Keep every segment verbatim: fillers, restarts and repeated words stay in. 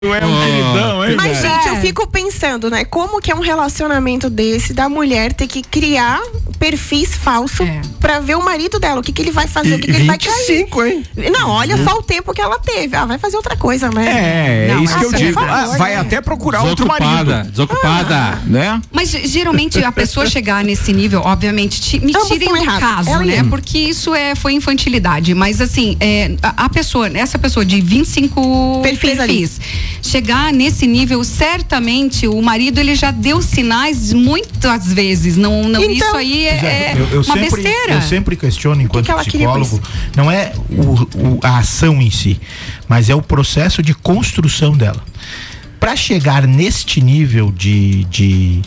É um queridão, hein? Mas, gente, eu fico pensando, né? Como que é um relacionamento desse da mulher ter que criar perfis falsos é. pra ver o marido dela, o que que ele vai fazer, e, o que que ele vai cair. hein? Não, olha hum. só o tempo que ela teve. Ah, vai fazer outra coisa, né? É, é não, isso que eu digo. Favor, ah, vai né? até procurar outro marido. Desocupada, ah. né? Mas geralmente a pessoa chegar nesse nível, obviamente, ti, me Ambos tirem do errado. caso, ela né? Ia. Porque isso é, foi infantilidade. Mas assim, é, a, a pessoa, essa pessoa de vinte e cinco perfis, perfis chegar nesse nível, certamente o marido ele já deu sinais muitas vezes. Não, não, então, isso aí é, é eu, eu uma sempre, besteira. Eu sempre questiono enquanto que que psicólogo, não é o, o, a ação em si, mas é o processo de construção dela. Para chegar neste nível de, de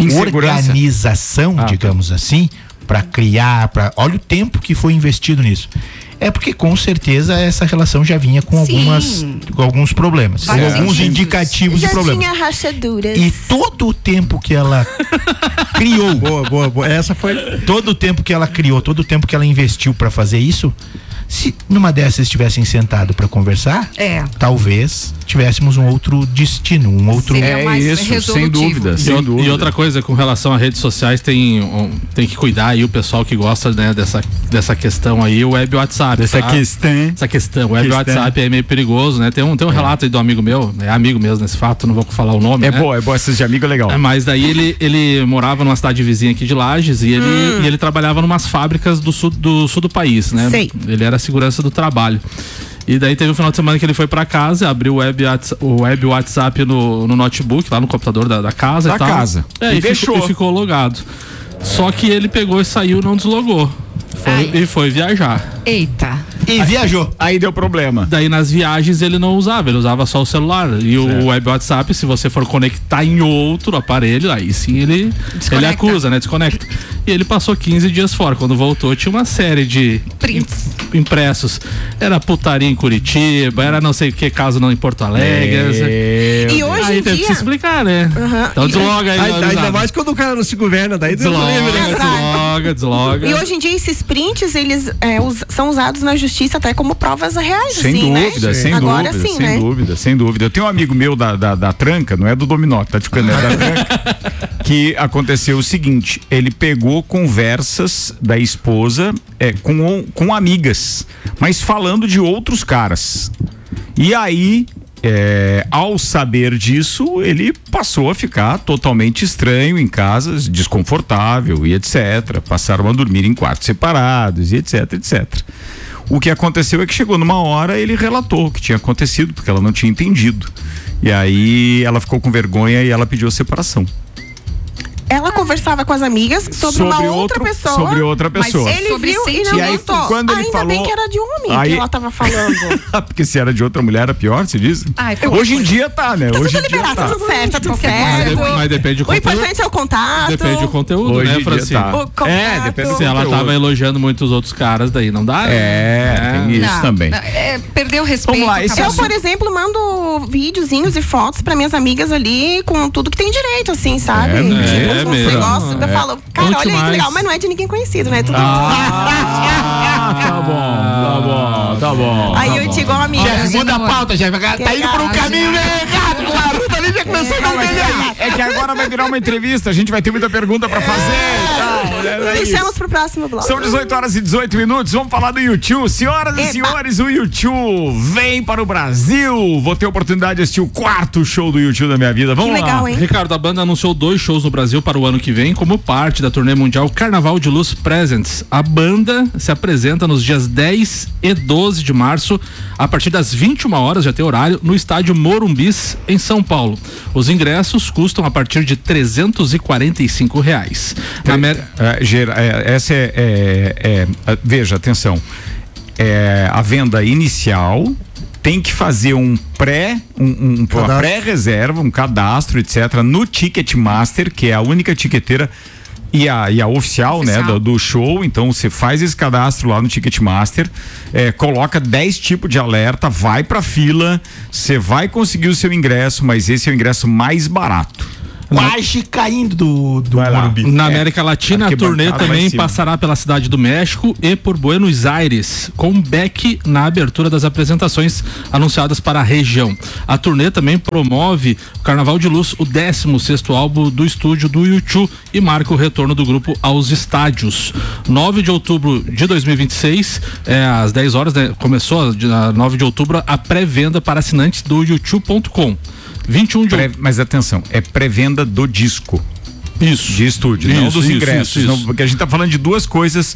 organização, ah, digamos tá. assim, para criar, para olha o tempo que foi investido nisso. É porque com certeza essa relação já vinha com algumas com alguns problemas, com alguns indicativos já de problemas. Tinha rachaduras. E todo o tempo que ela criou, boa, boa, boa. Essa foi todo o tempo que ela criou, todo o tempo que ela investiu para fazer isso. Se numa dessas tivessem sentado para conversar, é. talvez tivéssemos um outro destino, um outro. É isso, resolutivo. sem dúvida, sem e, dúvida. E outra coisa com relação a redes sociais, tem, um, tem que cuidar aí o pessoal que gosta, né, dessa, dessa questão aí, o web WhatsApp. Essa tá? questão. Essa questão, o web questão. WhatsApp é meio perigoso, né? Tem um, tem um é. relato aí do amigo meu, é amigo mesmo nesse fato, não vou falar o nome. É né? boa, é boa, essas de amigo é legal. É, mas daí ele, ele morava numa cidade vizinha aqui de Lages e ele, hum. e ele trabalhava numas fábricas do sul do, sul do país, né? Sei. Ele era segurança do trabalho. E daí teve um final de semana que ele foi pra casa, abriu o web, o web WhatsApp no, no notebook, lá no computador da, da casa da e tal. casa. É, e, e, deixou. Ficou, e ficou logado. Só que ele pegou e saiu, não deslogou. Foi, e foi viajar. Eita. E viajou. Aí deu problema. Daí nas viagens ele não usava, ele usava só o celular. E certo. o web WhatsApp, se você for conectar em outro aparelho, aí sim ele, ele acusa, né? Desconecta. E ele passou quinze dias fora. Quando voltou, tinha uma série de prints impressos. Era putaria em Curitiba, era não sei o que, caso não em Porto Alegre. É. E hoje aí em teve dia... que se explicar, né? Uhum. Então desloga aí. aí ainda mais quando o cara não se governa, daí desloga, desloga, desloga. E hoje em dia esses prints, eles é, us, são usados na justiça até como provas reais, sem assim, dúvida, né? sem Agora dúvida, sim, sem né? dúvida, sem dúvida. Eu tenho um amigo meu da, da, da tranca, não é do dominó, tá te ficando, é da tranca, que aconteceu o seguinte, ele pegou conversas da esposa é, com, com amigas, mas falando de outros caras. E aí, é, ao saber disso, ele passou a ficar totalmente estranho em casa, desconfortável e etcétera. Passaram a dormir em quartos separados e etc, etcétera. O que aconteceu é que chegou numa hora, ele relatou o que tinha acontecido, porque ela não tinha entendido. E aí ela ficou com vergonha e ela pediu a separação. Ela conversava com as amigas sobre, sobre uma outra outro, pessoa. Sobre outra pessoa. Mas ele viu e não e aí, gostou. Quando ele Ainda falou, bem que era de homem aí, que ela tava falando. Porque se era de outra mulher era pior, se diz? Ai, hoje em dia tá, né? Tá Hoje tudo liberado, tá tudo certo, tá tudo certo. Mas, mas depende do conteúdo. O importante é o contato. Depende do conteúdo, hoje né, Francine? Tá. O contato. É, depende do Se ela conteúdo. tava elogiando muitos outros caras, daí não dá. É, né? tem isso não, também. Não, é, perdeu o respeito. Lá, eu, assunto... por exemplo, mando videozinhos e fotos pra minhas amigas ali com tudo que tem direito, assim, sabe? É, tipo, é um mesmo. negócio, eu É. falo, cara, Conte olha aí mais. que legal, mas não é de ninguém conhecido, né? Tudo Ah, tá bom, tá bom, tá bom. Aí tá eu bom. te igual amiga. Jeff, muda a pauta, Jeff. Tá indo por um caminho meio errado, claro. Tá ali já começou a Não, é, que, é que agora vai virar uma entrevista, a gente vai ter muita pergunta pra fazer e tal, né? É Deixamos pro próximo bloco. São dezoito horas e dezoito minutos, vamos falar do YouTube. Senhoras e Epa. senhores, o YouTube vem para o Brasil. Vou ter a oportunidade de assistir o quarto show do YouTube da minha vida. Vamos Que legal, lá. hein? Ricardo, a banda anunciou dois shows no Brasil para o ano que vem, como parte da turnê mundial Carnaval de Luz Presents. A banda se apresenta nos dias dez e doze de março, a partir das vinte e uma horas, já tem horário, no estádio Morumbis, em São Paulo. Os ingressos custam a partir de trezentos e quarenta e cinco reais. Na Mer... é, gera, é, essa é, é, é, veja, atenção, é, a venda inicial tem que fazer um pré, um, um, uma pré-reserva, um cadastro, etcétera, no Ticketmaster, que é a única tiqueteira e a, e a oficial, oficial. né, do, do show. Então você faz esse cadastro lá no Ticketmaster, é, coloca dez tipos de alerta, vai pra fila, você vai conseguir o seu ingresso, mas esse é o ingresso mais barato. quase caindo do, do Morumbi. Na América Latina, a turnê também passará pela Cidade do México e por Buenos Aires, com Beck na abertura das apresentações anunciadas para a região. A turnê também promove o Carnaval de Luz, o décimo sexto álbum do estúdio do U dois, e marca o retorno do grupo aos estádios. nove de outubro de dois mil e vinte e seis, é, às dez horas, né, começou a nove de outubro a pré-venda para assinantes do YouTube ponto com. vinte e um de Pré, mas atenção, é pré-venda do disco. Isso. De estúdio, isso, não dos isso, ingressos. Isso, isso. Não, porque a gente tá falando de duas coisas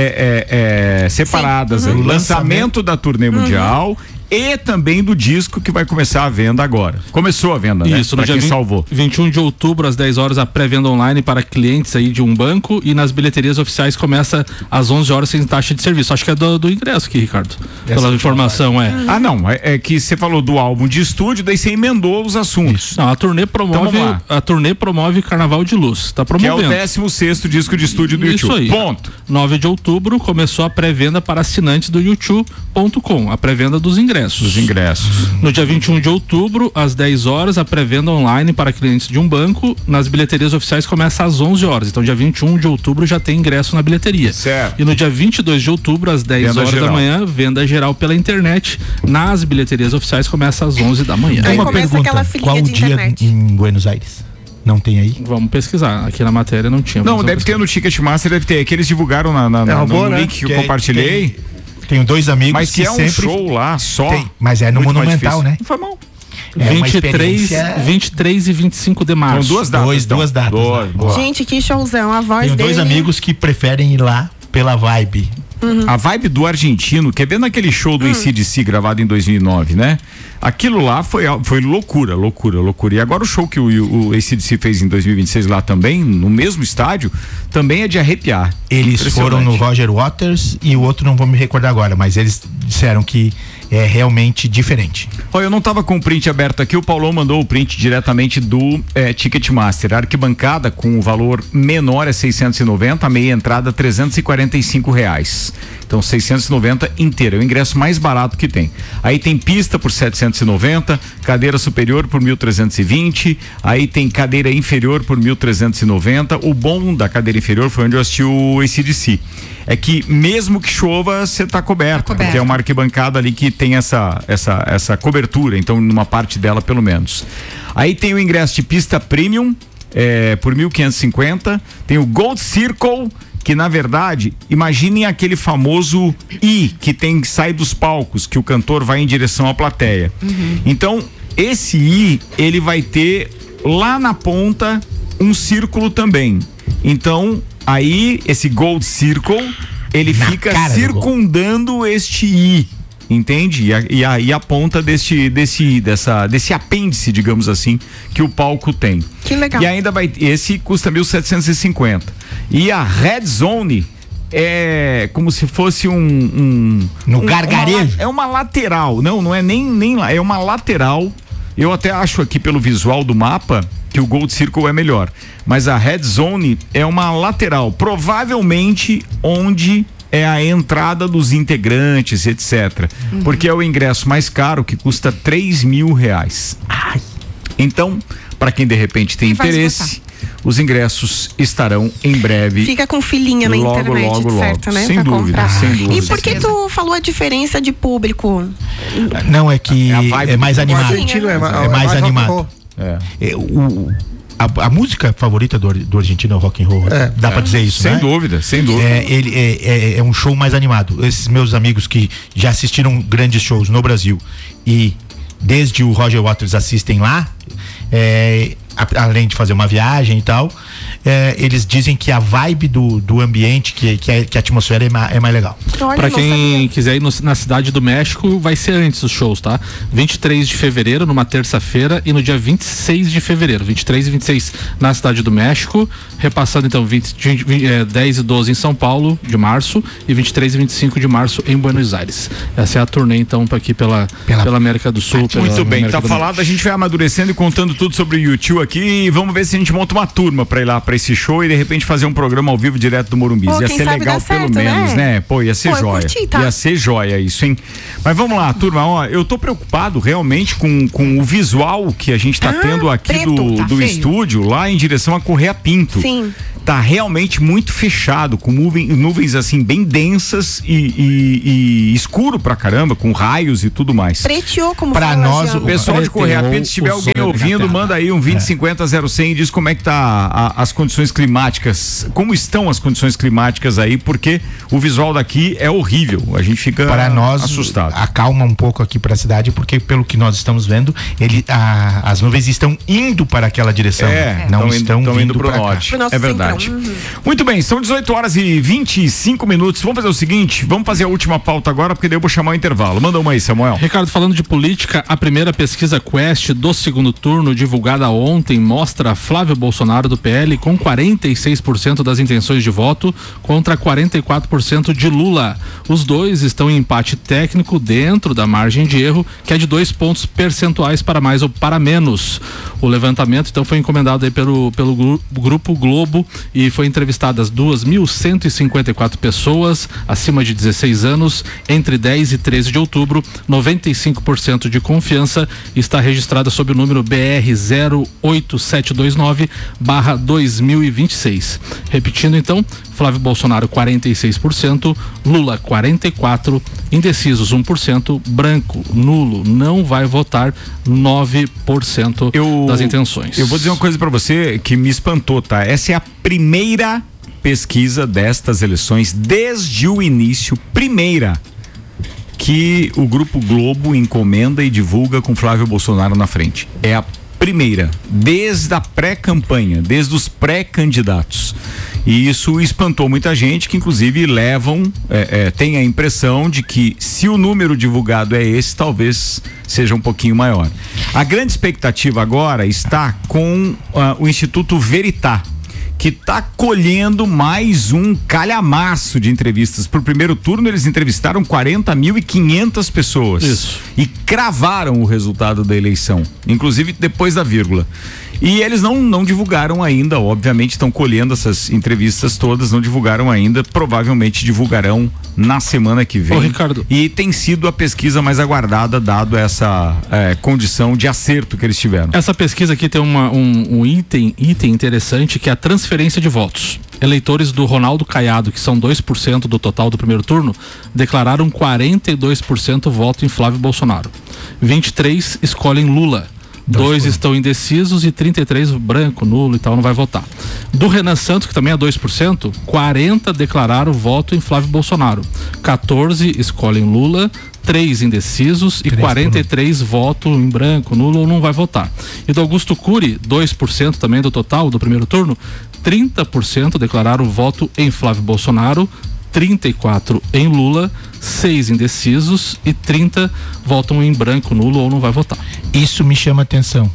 é, é, é, separadas. Uhum. O lançamento da turnê mundial uhum. e também do disco que vai começar a venda agora. Começou a venda, né? Isso, no dia quem salvou. vinte e um de outubro, às dez horas, a pré-venda online para clientes aí de um banco, e nas bilheterias oficiais começa às onze horas sem taxa de serviço. Acho que é do, do ingresso aqui, Ricardo. Essa pela informação, é. Ah, não. É, é que você falou do álbum de estúdio, daí você emendou os assuntos. Não, a turnê promove, então, a turnê promove Carnaval de Luz. Tá promovendo. Que é o décimo sexto disco de estúdio do Isso YouTube. Aí. Ponto. nove de outubro começou a pré-venda para assinantes do YouTube ponto com, a pré-venda dos ingressos. Dos ingressos. No dia vinte e um de outubro, às dez horas, a pré-venda online para clientes de um banco. Nas bilheterias oficiais começa às onze horas. Então, dia vinte e um de outubro já tem ingresso na bilheteria. Certo. E no dia vinte e dois de outubro, às dez horas da manhã, venda geral pela internet. Nas bilheterias oficiais começa às onze da manhã. Tem uma pergunta: qual o dia internet em Buenos Aires? Não tem aí? Vamos pesquisar. Aqui na matéria não tinha. Não, deve ter no Ticketmaster, deve ter. Que eles divulgaram na, na, na, é no né? link que, que eu compartilhei. Tem, tenho dois amigos mas que é um sempre... show lá só. Tem, mas é no Monumental, né? Não foi mal. É vinte e três, experiência... vinte e três e vinte e cinco de março. São duas datas. Dois, duas datas. Dois, gente, que showzão. A voz tenho dele... dois amigos que preferem ir lá pela vibe. Uhum. A vibe do argentino, quer ver naquele show do uhum. A C D C gravado em dois mil e nove, né? Aquilo lá foi, foi loucura, loucura, loucura. E agora o show que o, o A C D C fez em dois mil e vinte e seis lá também, no mesmo estádio, também é de arrepiar. Eles foram no Roger Waters e o outro não vou me recordar agora, mas eles disseram que é realmente diferente. Olha, eu não tava com o print aberto aqui, o Paulão mandou o print diretamente do é, Ticketmaster. A arquibancada com o valor menor é seiscentos e noventa, a meia entrada trezentos e quarenta e cinco reais. Então seiscentos e noventa inteira, é o ingresso mais barato que tem. Aí tem pista por setecentos e noventa, cadeira superior por mil trezentos e vinte, aí tem cadeira inferior por mil trezentos e noventa. O bom da cadeira inferior foi onde eu assisti o A C D C. É que mesmo que chova, você tá coberto, tá coberto, porque é uma arquibancada ali que tem essa, essa, essa cobertura, então numa parte dela pelo menos. Aí tem o ingresso de pista premium, é, por mil quinhentos e cinquenta, tem o Gold Circle, que na verdade, imaginem aquele famoso I que tem que sair dos palcos, que o cantor vai em direção à plateia. Uhum. Então, esse I, ele vai ter lá na ponta um círculo também. Então, aí esse Gold Circle, ele na fica circundando este I, entende? E a, e a, e a ponta deste, desse, dessa, desse apêndice, digamos assim, que o palco tem. Que legal. E ainda vai, esse custa mil setecentos e cinquenta. E a Red Zone é como se fosse um, um no um, gargarejo. Uma, é uma lateral, não, não é nem nem lá, é uma lateral. Eu até acho aqui pelo visual do mapa que o Gold Circle é melhor, mas a Red Zone é uma lateral, provavelmente onde é a entrada dos integrantes, etcétera. Uhum. Porque é o ingresso mais caro, que custa três mil reais. Ai. Então, para quem de repente tem interesse, os ingressos estarão em breve. Fica com filinha na logo, internet, logo, certo, logo. né? Sem dúvida, sem dúvida. E por que tu falou a diferença de público? Não, é que é, é mais animado. Sim, é, é, é mais animado. É. É, o, a, a música favorita do, do argentino é o rock and roll. É. Dá é. pra dizer isso, sem né? dúvida, sem dúvida. É, ele é, é, é um show mais animado. Esses meus amigos que já assistiram grandes shows no Brasil e desde o Roger Waters assistem lá, é, a, além de fazer uma viagem e tal, é, eles dizem que a vibe do, do ambiente, que, que, a, que a atmosfera é, ma, é mais legal. Para quem quiser ir no, na Cidade do México, vai ser antes dos shows, tá? vinte e três de fevereiro, numa terça-feira, e no dia vinte e seis de fevereiro, vinte e três e vinte e seis na Cidade do México, repassando então vinte, vinte, vinte, é, dez e doze em São Paulo, de março, e vinte e três e vinte e cinco de março em Buenos Aires. Essa é a turnê então aqui pela, pela, pela América do Sul. Muito bem, tá falado, a gente vai amadurecendo e contando tudo sobre o YouTube aqui e vamos ver se a gente monta uma turma pra ir lá pra esse show e de repente fazer um programa ao vivo direto do Morumbi. Pô, ia ser legal pelo certo, menos, né? né? Pô, ia ser Pô, joia. Curti, tá? Ia ser joia isso, hein? Mas vamos lá, turma, ó, eu tô preocupado realmente com, com o visual que a gente tá ah, tendo aqui preto, do, tá do estúdio lá em direção a Correia Pinto. Sim. Tá realmente muito fechado, com nuvens, nuvens assim bem densas e, e, e escuro pra caramba, com raios e tudo mais. Preteou, como pra nós, o pessoal de Correia Pinto, se tiver alguém ouvindo, manda aí um vinte cinquenta zero cem e diz como é que tá a, as condições climáticas, como estão as condições climáticas aí, porque o visual daqui é horrível, a gente fica para nós, assustado. Acalma um pouco aqui pra cidade, porque pelo que nós estamos vendo, ele, a, as nuvens estão indo para aquela direção, é, não estão indo, vindo, indo pro norte, é verdade. Uhum. Muito bem, são dezoito horas e vinte e cinco minutos. Vamos fazer o seguinte, vamos fazer a última pauta agora, porque daí eu vou chamar o intervalo. Manda uma aí, Samuel. Ricardo, falando de política, a primeira pesquisa Quest do segundo turno, divulgada ontem, mostra Flávio Bolsonaro do P L com quarenta e seis por cento das intenções de voto contra quarenta e quatro por cento de Lula. Os dois estão em empate técnico dentro da margem de erro, que é de dois pontos percentuais para mais ou para menos. O levantamento, então, foi encomendado aí pelo, pelo Grupo Globo e foi entrevistadas duas mil cento e cinquenta e quatro pessoas acima de dezesseis anos entre dez e treze de outubro. Noventa e cinco por cento de confiança está registrada sob o número B R zero oito sete dois nove barra dois mil e vinte e seis. Repetindo então, Flávio Bolsonaro quarenta e seis por cento, Lula quarenta e quatro por cento, indecisos um por cento, branco, nulo, não vai votar nove por cento eu, das intenções. Eu vou dizer uma coisa pra você que me espantou, tá? Essa é a primeira pesquisa destas eleições desde o início, primeira, que o Grupo Globo encomenda e divulga com Flávio Bolsonaro na frente. É a primeira, desde a pré-campanha, desde os pré-candidatos. E isso espantou muita gente, que inclusive levam, é, é, tem a impressão de que se o número divulgado é esse, talvez seja um pouquinho maior. A grande expectativa agora está com uh, o Instituto Veritá, que está colhendo mais um calhamaço de entrevistas. Pro primeiro turno, eles entrevistaram quarenta mil e quinhentas pessoas. Isso. E cravaram o resultado da eleição, inclusive depois da vírgula. E eles não, não divulgaram ainda, obviamente estão colhendo essas entrevistas todas, não divulgaram ainda, provavelmente divulgarão na semana que vem. Ô, Ricardo. E tem sido a pesquisa mais aguardada, dado essa é, condição de acerto que eles tiveram. Essa pesquisa aqui tem uma, um, um item, item interessante, que é a transferência de votos. Eleitores do Ronaldo Caiado, que são dois por cento do total do primeiro turno, declararam quarenta e dois por cento voto em Flávio Bolsonaro. vinte e três por cento escolhem Lula. Dois estão indecisos e trinta e três branco, nulo e tal, não vai votar. Do Renan Santos, que também é dois por cento, quarenta declararam voto em Flávio Bolsonaro. quatorze escolhem Lula, três indecisos e quarenta e três votam em branco, nulo ou não vai votar. E do Augusto Cury, dois por cento também do total do primeiro turno, trinta por cento declararam voto em Flávio Bolsonaro, trinta e quatro em Lula, seis indecisos e trinta votam em branco, nulo ou não vai votar. Isso me chama atenção.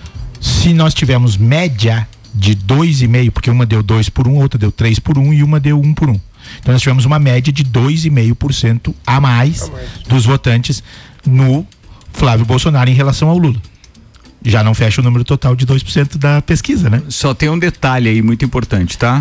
Se nós tivermos média de dois e meio, porque uma deu dois por um, outra deu três por um e uma deu um por um. Então nós tivemos uma média de dois e meio por cento a mais, a mais dos votantes no Flávio Bolsonaro em relação ao Lula. Já não fecha o número total de dois por cento da pesquisa, né? Só tem um detalhe aí muito importante, tá?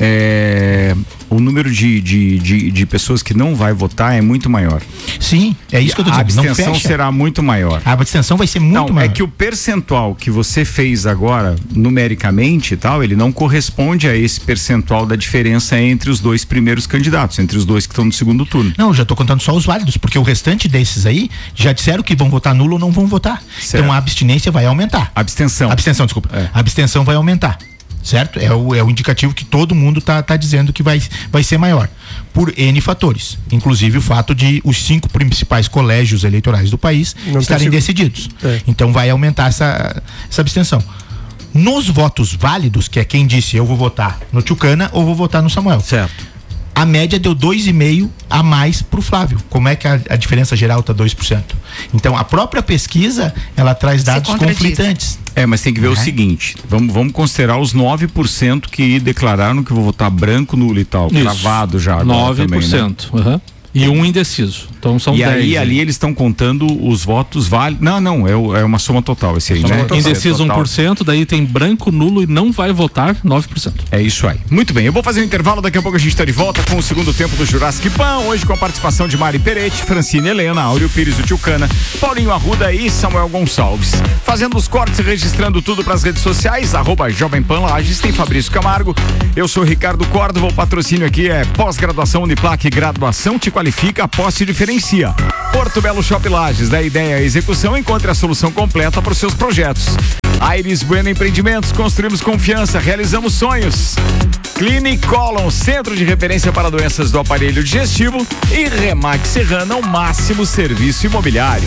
É, o número de, de, de, de pessoas que não vai votar é muito maior. Sim, é isso que eu tô dizendo. A abstenção não será muito maior. A abstenção vai ser muito não, maior. É que o percentual que você fez agora, numericamente e tal, ele não corresponde a esse percentual da diferença entre os dois primeiros candidatos, entre os dois que estão no segundo turno. Não, já tô contando só os válidos, porque o restante desses aí já disseram que vão votar nulo ou não vão votar. Certo. Então a abstinência vai aumentar. Abstenção. Abstenção, desculpa. É. A abstenção vai aumentar. Certo? É o, é o indicativo que todo mundo tá, tá dizendo que vai, vai ser maior. Por N fatores. Inclusive o fato de os cinco principais colégios eleitorais do país não estarem decididos. É. Então vai aumentar essa, essa abstenção. Nos votos válidos, que é quem disse eu vou votar no Tchucana ou vou votar no Samuel. Certo. A média deu dois e meio por cento a mais pro Flávio. Como é que a, a diferença geral tá dois por cento? Então a própria pesquisa, ela traz dados conflitantes. É, mas tem que ver é. o seguinte, vamos, vamos considerar os nove por cento que declararam que vou votar branco, nulo e tal, Isso. cravado já agora nove por cento. também, né? Uhum. E um indeciso. Então são dez. E aí, hein? ali eles estão contando os votos válidos. Não, não, é, é uma soma total esse aí, né? Indeciso um por cento, daí tem branco, nulo e não vai votar nove por cento. É isso aí. Muito bem, eu vou fazer um intervalo, daqui a pouco a gente está de volta com o segundo tempo do Jurassic Pan, hoje com a participação de Mari Peretti, Francine Helena, Áureo Pires do Tchucana, Paulinho Arruda e Samuel Gonçalves. Fazendo os cortes e registrando tudo para as redes sociais, arroba Jovem Pan Lages, tem Fabrício Camargo, eu sou Ricardo Córdova, o patrocínio aqui é pós-graduação Uniplac, graduação te qualifica, após te diferencia. Porto Belo Shop Lages, da ideia à execução, encontre a solução completa para os seus projetos. Aires Bueno Empreendimentos, construímos confiança, realizamos sonhos. Clinic Colon, centro de referência para doenças do aparelho digestivo, e Remax Serrana, o máximo serviço imobiliário.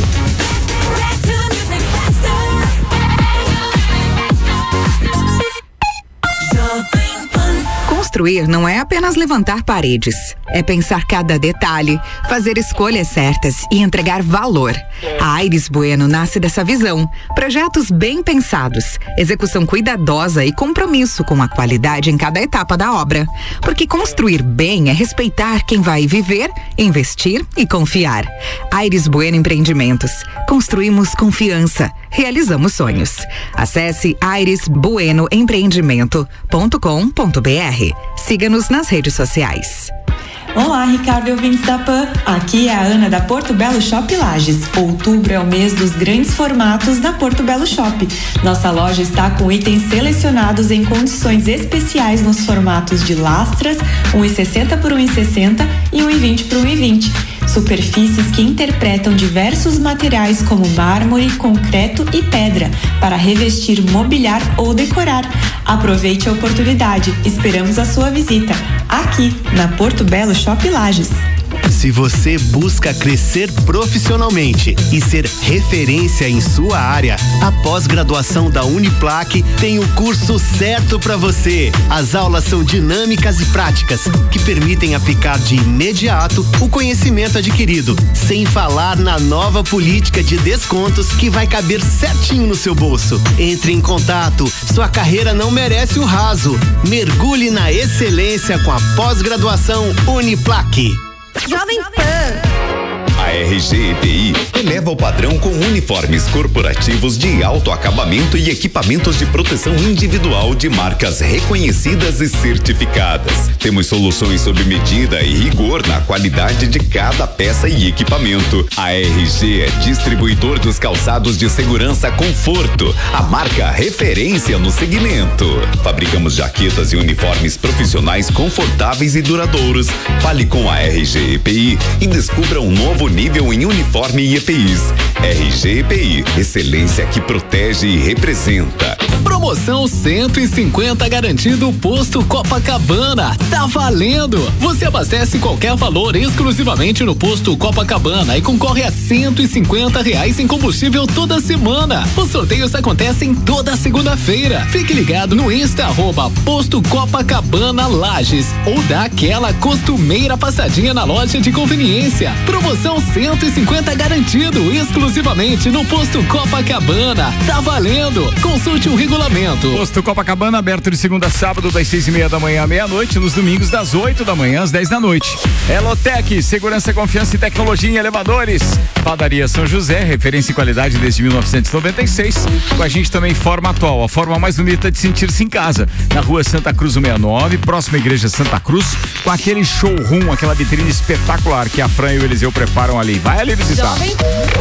Construir não é apenas levantar paredes, é pensar cada detalhe, fazer escolhas certas e entregar valor. A Aires Bueno nasce dessa visão. Projetos bem pensados, execução cuidadosa e compromisso com a qualidade em cada etapa da obra. Porque construir bem é respeitar quem vai viver, investir e confiar. Aires Bueno Empreendimentos. Construímos confiança, realizamos sonhos. Acesse aires bueno empreendimento ponto com ponto br. Siga-nos nas redes sociais. Olá, Ricardo e ouvintes da Pan. Aqui é a Ana da Porto Belo Shop Lages. Outubro é o mês dos grandes formatos da Porto Belo Shop. Nossa loja está com itens selecionados em condições especiais nos formatos de lastras, um e sessenta por um e sessenta e um e vinte por um e vinte. Superfícies que interpretam diversos materiais como mármore, concreto e pedra para revestir, mobiliar ou decorar. Aproveite a oportunidade. Esperamos a sua visita aqui na Porto Belo Shop Lages. Se você busca crescer profissionalmente e ser referência em sua área, a pós-graduação da Uniplac tem o curso certo para você. As aulas são dinâmicas e práticas, que permitem aplicar de imediato o conhecimento adquirido, sem falar na nova política de descontos que vai caber certinho no seu bolso. Entre em contato, sua carreira não merece o raso. Mergulhe na excelência com a pós-graduação Uniplac. Jovem Pan. A R G E P I eleva o padrão com uniformes corporativos de alto acabamento e equipamentos de proteção individual de marcas reconhecidas e certificadas. Temos soluções sob medida e rigor na qualidade de cada peça e equipamento. A R G é distribuidor dos calçados de segurança Conforto, a marca referência no segmento. Fabricamos jaquetas e uniformes profissionais confortáveis e duradouros. Fale com a R G E P I e descubra um novo nível em uniforme e E P Is. R G E P I, excelência que protege e representa. Promoção cento e cinquenta garantido Posto Copacabana. Tá valendo! Você abastece qualquer valor exclusivamente no Posto Copacabana e concorre a cento e cinquenta reais em combustível toda semana. Os sorteios acontecem toda segunda-feira. Fique ligado no Insta arroba Posto Copacabana Lages ou dá aquela costumeira passadinha na loja de conveniência. Promoção cento e cinquenta garantido exclusivamente no Posto Copacabana. Tá valendo! Consulte o regulamento. Posto Copacabana aberto de segunda a sábado das seis e meia da manhã à meia-noite, nos domingos das oito da manhã às dez da noite. Elotec, segurança, confiança e tecnologia em elevadores. Padaria São José, referência e qualidade desde mil novecentos e noventa e seis. Com a gente também Forma Atual, a forma mais bonita de sentir-se em casa. Na rua Santa Cruz sessenta e nove, próxima à Igreja Santa Cruz, com aquele showroom, aquela vitrine espetacular que a Fran e o Eliseu preparam ali. Vai ali visitar. Jovem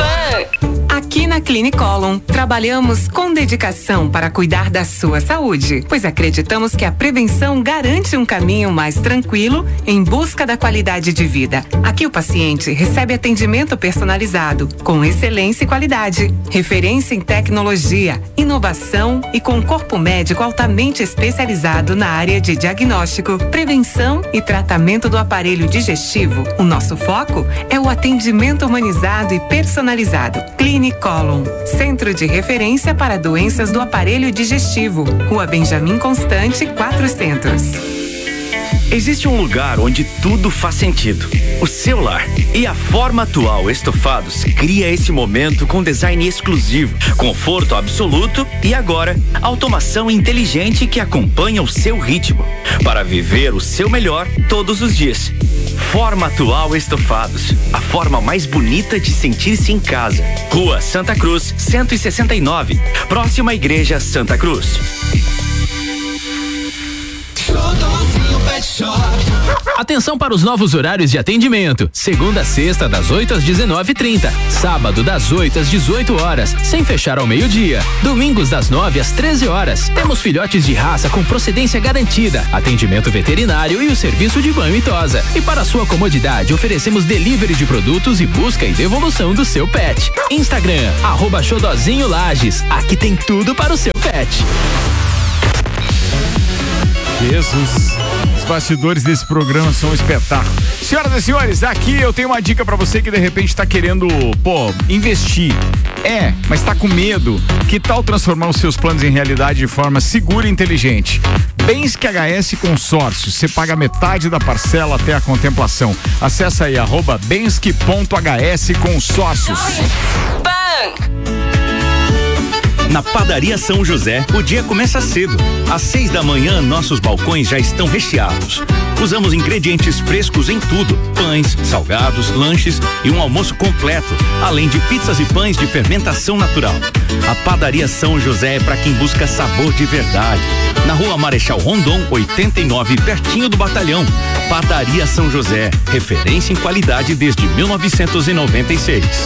Pan. Aqui na Clinic Colon, trabalhamos com dedicação para cuidar da sua saúde, pois acreditamos que a prevenção garante um caminho mais tranquilo em busca da qualidade de vida. Aqui o paciente recebe atendimento personalizado, com excelência e qualidade, referência em tecnologia, inovação e com corpo médico altamente especializado na área de diagnóstico, prevenção e tratamento do aparelho digestivo. O nosso foco é o atendimento humanizado e personalizado. Clinic Colon, centro de referência para doenças do aparelho digestivo. Rua Benjamin Constante, quatrocentos. Existe um lugar onde tudo faz sentido. O seu lar. E a Forma Atual Estofados cria esse momento com design exclusivo, conforto absoluto e agora, automação inteligente que acompanha o seu ritmo. Para viver o seu melhor todos os dias. Forma Atual Estofados. A forma mais bonita de sentir-se em casa. Rua Santa Cruz, cento e sessenta e nove. Próxima à Igreja Santa Cruz. Atenção para os novos horários de atendimento. Segunda a sexta, das oito às dezenove e trinta. Sábado, das oito às dezoito horas, sem fechar ao meio-dia. Domingos, das nove às treze horas. Temos filhotes de raça com procedência garantida, atendimento veterinário e o serviço de banho e tosa. E para sua comodidade, oferecemos delivery de produtos e busca e devolução do seu pet. Instagram, arroba Xodozinho Lages. Aqui tem tudo para o seu pet. Jesus, os bastidores desse programa são um espetáculo. Senhoras e senhores, aqui eu tenho uma dica pra você que de repente tá querendo, pô, investir. É, mas tá com medo. Que tal transformar os seus planos em realidade de forma segura e inteligente? Bensky H S Consórcios. Você paga metade da parcela até a contemplação. Acesse aí, arroba Bensky ponto H S Consórcios. Na Padaria São José, o dia começa cedo. Às seis da manhã, nossos balcões já estão recheados. Usamos ingredientes frescos em tudo: pães, salgados, lanches e um almoço completo, além de pizzas e pães de fermentação natural. A Padaria São José é para quem busca sabor de verdade. Na Rua Marechal Rondon, oitenta e nove, pertinho do Batalhão. Padaria São José, referência em qualidade desde mil novecentos e noventa e seis.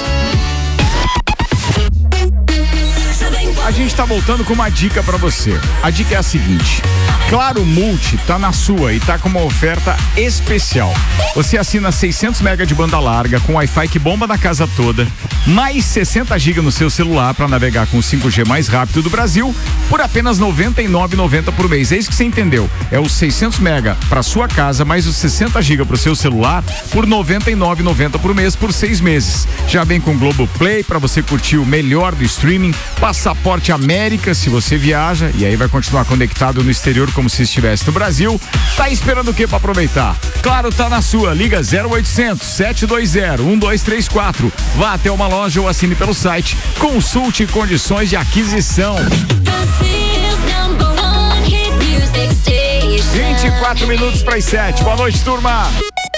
A gente tá voltando com uma dica pra você. A dica é a seguinte: Claro Multi tá na sua e tá com uma oferta especial. Você assina seiscentos mega de banda larga com Wi-Fi que bomba na casa toda, mais sessenta gigas no seu celular para navegar com o cinco G mais rápido do Brasil por apenas noventa e nove reais e noventa centavos por mês. É isso que você entendeu. É os seiscentos mega para sua casa mais os sessenta gigas pro seu celular por noventa e nove reais e noventa centavos por mês por seis meses. Já vem com Globoplay para você curtir o melhor do streaming, passaporte América se você viaja e aí vai continuar conectado no exterior como se estivesse no Brasil. Tá esperando o que para aproveitar? Claro, tá na sua. Liga zero oitocentos, sete dois zero, um dois três quatro. Vá até uma loja ou assine pelo site. Consulte condições de aquisição. vinte e quatro minutos para as sete. Boa noite, turma.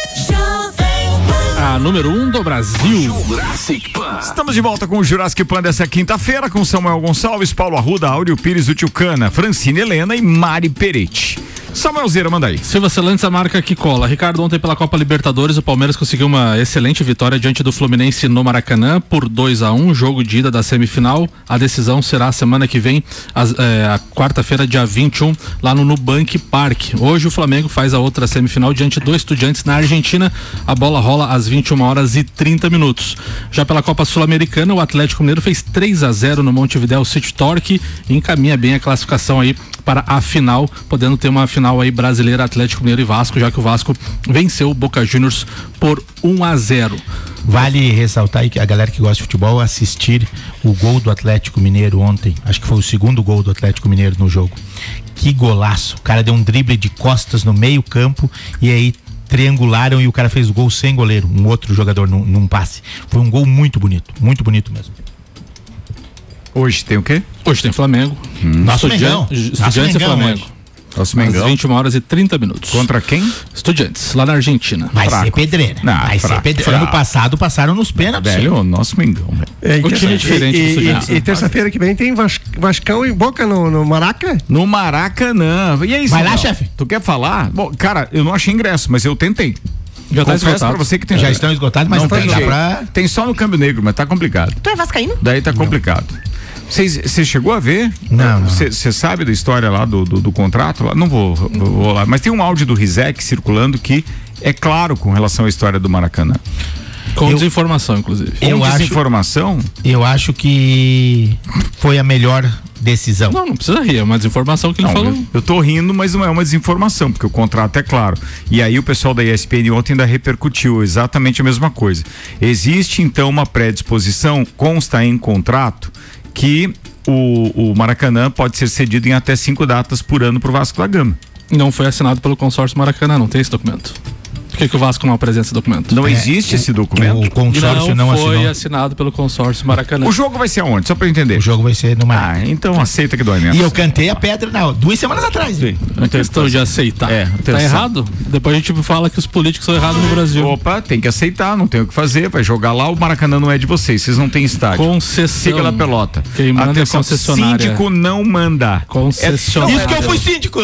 A número um do Brasil. Estamos de volta com o Jurassic Pan dessa quinta-feira com Samuel Gonçalves, Paulo Arruda, Áureo Pires do Tchucana, Francine Helena e Mari Peretti. Samuel Zera, manda aí. Silva Celantes, a marca que cola. Ricardo, ontem pela Copa Libertadores, o Palmeiras conseguiu uma excelente vitória diante do Fluminense no Maracanã por dois a um, jogo de ida da semifinal. A decisão será semana que vem, as, é, a quarta-feira, dia vinte e um, lá no Nubank Park. Hoje o Flamengo faz a outra semifinal diante do Estudiantes na Argentina. A bola rola às vinte e uma horas e trinta minutos. Já pela Copa Sul-Americana, o Atlético Mineiro fez três a zero no Montevidéu City Torque e encaminha bem a classificação aí para a final, podendo ter uma final aí brasileira, Atlético Mineiro e Vasco, já que o Vasco venceu o Boca Juniors por um a zero. Vale ressaltar aí que a galera que gosta de futebol assistir o gol do Atlético Mineiro ontem, acho que foi o segundo gol do Atlético Mineiro no jogo. Que golaço, o cara deu um drible de costas no meio campo e aí triangularam e o cara fez o gol sem goleiro, um outro jogador num, num passe. Foi um gol muito bonito, muito bonito mesmo. Hoje tem o quê? Hoje tem Flamengo. Hum. Nosso Mengão. Estudiantes e Flamengo. Nosso Mengão. Às vinte e uma horas e trinta minutos. Contra quem? Estudiantes, lá na Argentina. Vai Fraco. ser pedreira. Não, Vai fraco, ser pedreira. fraco. Ano passado passaram nos pênaltis. Velho, o nosso Mengão. É, o time é diferente e, do Estudiantes. E, e terça-feira que vem tem Vas, Vascão e Boca no, no Maraca? No Maracanã. E aí, vai lá, não? chefe. Tu quer falar? Bom, cara, eu não achei ingresso, mas eu tentei. Já tá Confesso esgotado. pra você que tem. Já estão esgotados, mas não tem, tem dá jeito. pra... Tem só no Câmbio Negro, mas tá complicado. Tu é vascaíno? Daí tá complicado. Você chegou a ver? Não, não. Você sabe da história lá do, do, do contrato? Lá? Não vou, vou lá. Mas tem um áudio do Rizek circulando que é claro com relação à história do Maracanã. Com eu, desinformação, inclusive. Eu com acho, desinformação? Eu acho que foi a melhor decisão. Não, não precisa rir, é uma desinformação que ele não, falou. Eu, eu tô rindo, mas não é uma desinformação, porque o contrato é claro. E aí o pessoal da E S P N ontem ainda repercutiu exatamente a mesma coisa. Existe então uma predisposição, consta em contrato, que o, o Maracanã pode ser cedido em até cinco datas por ano pro Vasco da Gama. Não foi assinado pelo consórcio Maracanã, não tem esse documento. Por que, que o Vasco não apresenta esse documento? Não é, existe esse documento? O consórcio não, não foi assinou. assinado pelo consórcio Maracanã. O jogo vai ser aonde? Só pra eu entender. O jogo vai ser no Maracanã. Ah, então aceita que dói menos. E eu cantei a pedra não, duas semanas atrás. Sim. A questão de aceitar. É, tá errado? Depois a gente fala que os políticos são errados no Brasil. Opa, tem que aceitar, não tem o que fazer, vai jogar lá, o Maracanã não é de vocês, vocês não têm estádio. Concessão. Siga na pelota. Quem manda Atenção, é concessionária. Síndico não manda. Concessionário. É, isso que eu fui síndico.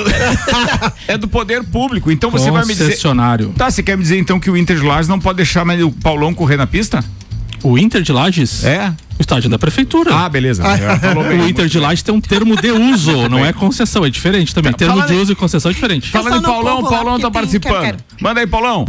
É do poder público, então você vai me dizer... Concessionário. Tá, você quer me dizer então que o Inter de Lages não pode deixar mais o Paulão correr na pista? O Inter de Lages? É. O estádio da prefeitura. Ah, beleza. Falou bem. O Inter de Lages tem um termo de uso, não é concessão, é diferente também. Termo Fala de aí. uso e concessão é diferente. Falando em Paulão, o Paulão tá participando. quero, quero. Manda aí, Paulão.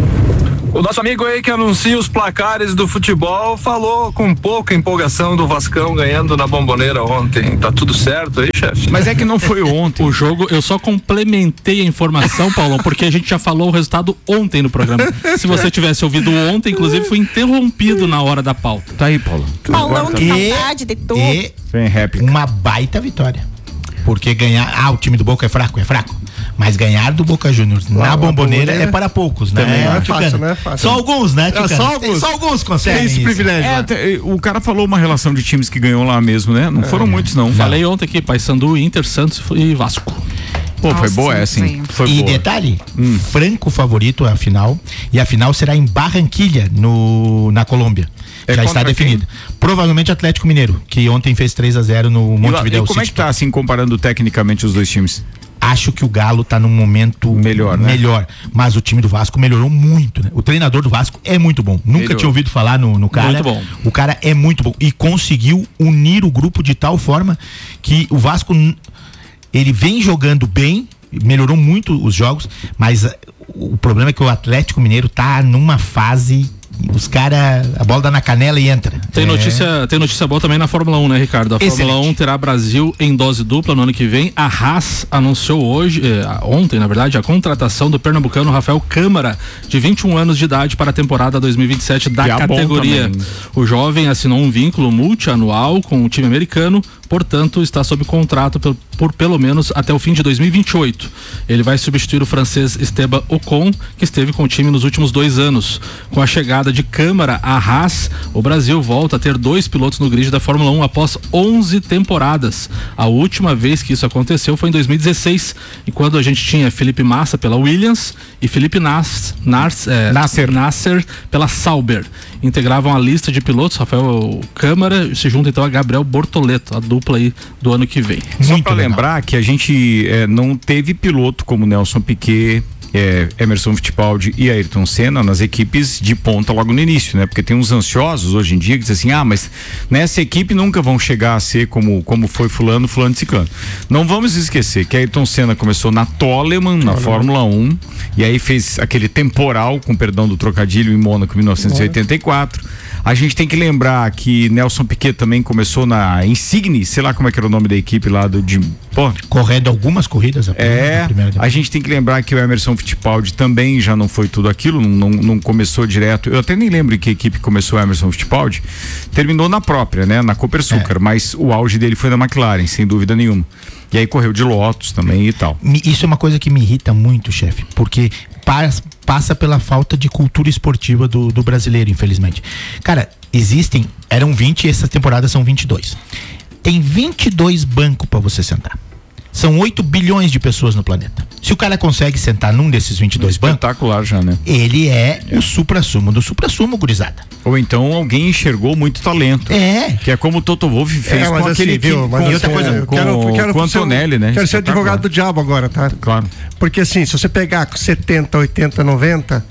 O nosso amigo aí que anuncia os placares do futebol falou com pouca empolgação do Vascão ganhando na Bomboneira ontem. Tá tudo certo aí, chefe? Mas é que não foi ontem. O jogo, eu só complementei a informação, Paulão, porque a gente já falou o resultado ontem no programa. Se você tivesse ouvido ontem, inclusive, foi interrompido na hora da pauta. Tá aí, Paulo. Paulão Agora, de e- saudade de tudo. E Vem réplica. uma baita vitória. Porque ganhar, ah, o time do Boca é fraco, é fraco. Mas ganhar do Boca Juniors na Lá, Bomboneira Bomboneira é para poucos, né? também não é Tucano? fácil, não é fácil. Só alguns, né, É, Tucano? só Tem- alguns. Só alguns conseguem Tem esse isso. privilégio. É, né? te- o cara falou uma relação de times que ganhou lá mesmo, né? Não foram muitos, não. Falei ontem aqui, Paysandu, Inter, Santos e Vasco. Pô, foi Nossa, boa essa, hein? sim. Foi E boa. detalhe, Franco favorito a final, e a final será em Barranquilha, no, na Colômbia. É Já está contra definida. Provavelmente Atlético Mineiro, que ontem fez três a zero no E, lá- Montevideo e como é que City. tá, assim, comparando tecnicamente os dois times? Acho que o Galo tá num momento Melhor, né? melhor, mas o time do Vasco melhorou muito, né? O treinador do Vasco é muito bom. Nunca Melhorou. tinha ouvido falar no, no cara. Muito bom. O cara é muito bom e conseguiu unir o grupo de tal forma que o Vasco n- ele vem jogando bem, melhorou muito os jogos, mas ah, o problema é que o Atlético Mineiro tá numa fase, os caras, a bola dá na canela e entra. Tem É. notícia, tem notícia boa também na Fórmula um, né, Ricardo? A Excelente. Fórmula um terá Brasil em dose dupla no ano que vem. A Haas anunciou hoje, eh, ontem, na verdade, a contratação do pernambucano Rafael Câmara, de vinte e um anos de idade, para a temporada dois mil e vinte e sete da Que é bom categoria. também. O jovem assinou um vínculo multianual com o time americano, portanto, está sob contrato por, por pelo menos até o fim de dois mil e vinte e oito. Ele vai substituir o francês Esteban Ocon, que esteve com o time nos últimos dois anos. Com a chegada de Câmara à Haas, o Brasil volta a ter dois pilotos no grid da Fórmula um após onze temporadas. A última vez que isso aconteceu foi em dois mil e dezesseis, e quando a gente tinha Felipe Massa pela Williams e Felipe Nas, Nas, é, Nasser. Nasser pela Sauber. Integravam a lista de pilotos. Rafael Câmara se junta então a Gabriel Bortoleto, a dupla aí do ano que vem. Só Muito pra legal. lembrar que a gente eh, não teve piloto como Nelson Piquet, eh, Emerson Fittipaldi e Ayrton Senna nas equipes de ponta logo no início, né? Porque tem uns ansiosos hoje em dia que dizem assim, ah, mas nessa equipe nunca vão chegar a ser como, como foi fulano, fulano e ciclano. Não vamos esquecer que Ayrton Senna começou na Toleman, na Fórmula um, e aí fez aquele temporal, com perdão do trocadilho, em Mônaco, em mil novecentos e oitenta e quatro. A gente tem que lembrar que Nelson Piquet também começou na Insigne, sei lá como é que era o nome da equipe lá do de, pô, Correndo algumas corridas apenas é, na primeira a gente tem que lembrar que o Emerson Fittipaldi também já não foi tudo aquilo, não, não, não começou direto. Eu até nem lembro em que equipe começou o Emerson Fittipaldi. Terminou na própria, né? Na Copersucar, É. mas o auge dele foi na McLaren, sem dúvida nenhuma. E aí correu de Lotus também e tal. Me- Isso é uma coisa que me irrita muito, chefe, porque pas- passa pela falta de cultura esportiva do, do brasileiro, infelizmente. Cara, existem, eram vinte e essa temporada são vinte e dois. Tem vinte e dois bancos para você sentar. São oito bilhões de pessoas no planeta. Se o cara consegue sentar num desses vinte e dois bancos, Espetacular já, né? ele é, o supra-sumo do supra-sumo, gurizada. Ou então alguém enxergou muito talento. É. Que é como o Toto Wolff fez É, com mas aquele assim, viu, que- mas com, assim, outra coisa, eu com, quero- quero com o ser um- Antonelli, né? Quero ser Espetacular. advogado do diabo agora, tá? Claro. Porque assim, se você pegar setenta, oitenta, noventa,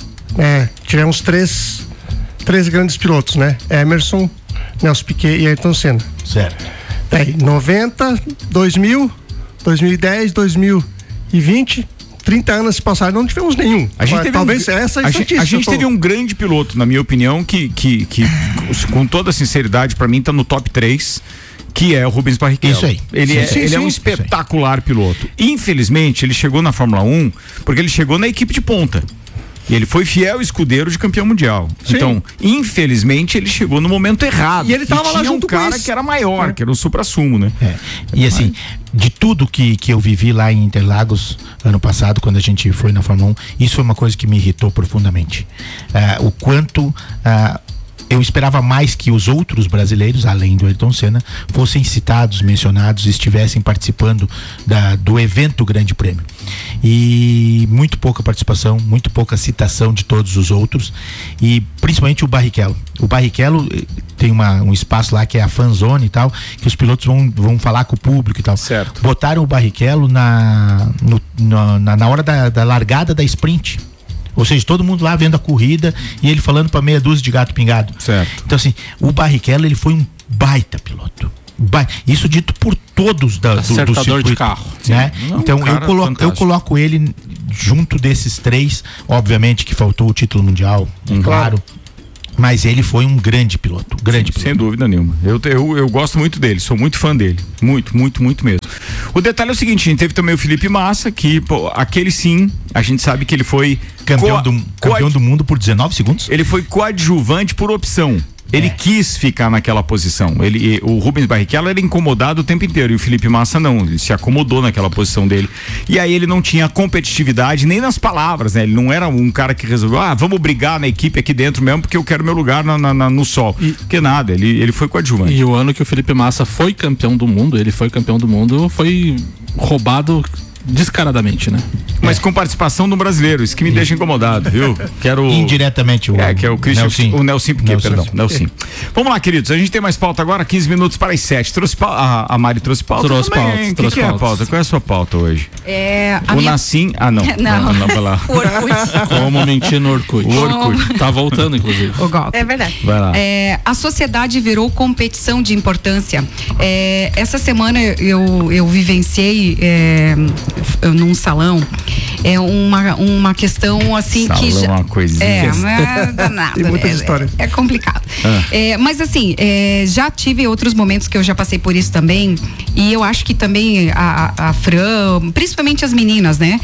é, tivemos três, três grandes pilotos, né? Emerson, Nelson Piquet e Ayrton Senna. Certo. Daí, noventa, dois mil, dois mil e dez, dois mil e vinte, trinta anos se passaram, não tivemos nenhum. A gente Mas teve talvez um, essa a gente, a gente teve um grande piloto, na minha opinião, que, que, que com toda sinceridade, pra mim, tá no top três, que é o Rubens Barrichello. Isso aí. Ele, Sim, é, sim, ele é sim, um isso aí. espetacular piloto. Infelizmente, ele chegou na Fórmula um porque ele chegou na equipe de ponta. E ele foi fiel escudeiro de campeão mundial. Sim. Então, infelizmente, ele chegou no momento errado. E ele tava e lá tinha junto um cara com isso. que era maior, é. que era o supra-sumo, né? É. E assim, de tudo que, que eu vivi lá em Interlagos ano passado, quando a gente foi na Fórmula um, isso foi uma coisa que me irritou profundamente. Uh, o quanto uh, eu esperava mais que os outros brasileiros, além do Ayrton Senna, fossem citados, mencionados, estivessem participando da, do evento Grande Prêmio. E muito pouca participação, muito pouca citação de todos os outros, e principalmente o Barrichello. O Barrichello tem uma, um espaço lá que é a fan zone e tal, que os pilotos vão, vão falar com o público e tal. Certo. Botaram o Barrichello na, no, na, na hora da, da largada da sprint. Ou seja, todo mundo lá vendo a corrida e ele falando para meia dúzia de gato pingado. Certo. Então assim, o Barrichello, ele foi um baita piloto. Ba... Isso dito por todos da, do, do circuito, de carro. Né? Não, então um eu coloco, eu coloco ele junto desses três, obviamente que faltou o título mundial, hum, claro. Mas ele foi um grande piloto, grande piloto. Sem dúvida nenhuma. Eu, eu, eu gosto muito dele, sou muito fã dele. Muito, muito, muito mesmo. O detalhe é o seguinte, a gente teve também o Felipe Massa, que pô, aquele sim, a gente sabe que ele foi campeão, do, campeão do mundo por dezenove segundos. Ele foi coadjuvante por opção. Ele é. quis ficar naquela posição. Ele, o Rubens Barrichello era incomodado o tempo inteiro e o Felipe Massa não. Ele se acomodou naquela posição dele. E aí ele não tinha competitividade nem nas palavras, né? Ele não era um cara que resolveu, ah, vamos brigar na equipe aqui dentro mesmo porque eu quero meu lugar na, na, na, no sol. E, porque nada, ele, ele foi coadjuvante. E o ano que o Felipe Massa foi campeão do mundo, ele foi campeão do mundo, foi roubado descaradamente, né? Mas é. com participação do brasileiro, isso que me deixa incomodado, viu? Quero indiretamente o É, que é o Christian, Nelson. o Nelson Piquet, Nelson. perdão, Nelson. Vamos lá, queridos, a gente tem mais pauta agora, quinze minutos para as sete. Trouxe pauta, a, a Mari trouxe pauta. Trouxe também. pauta. O que, trouxe que é a pauta. pauta? Qual é a sua pauta hoje? É, a o minha... Nassim, ah não. Não, não, não vai lá. O Orkut. Como mentir no Orkut. O Orkut. Tá voltando, inclusive. O golpe. É verdade. Vai lá. É, a sociedade virou competição de importância. É, essa semana eu, eu vivenciei é, num salão é uma, uma questão assim salão, que já, uma coisinha. é, é danado, Tem muitas é, histórias. É, é complicado. Ah. É, mas assim, é, já tive outros momentos que eu já passei por isso também, e eu acho que também a, a Fran, principalmente as meninas, né?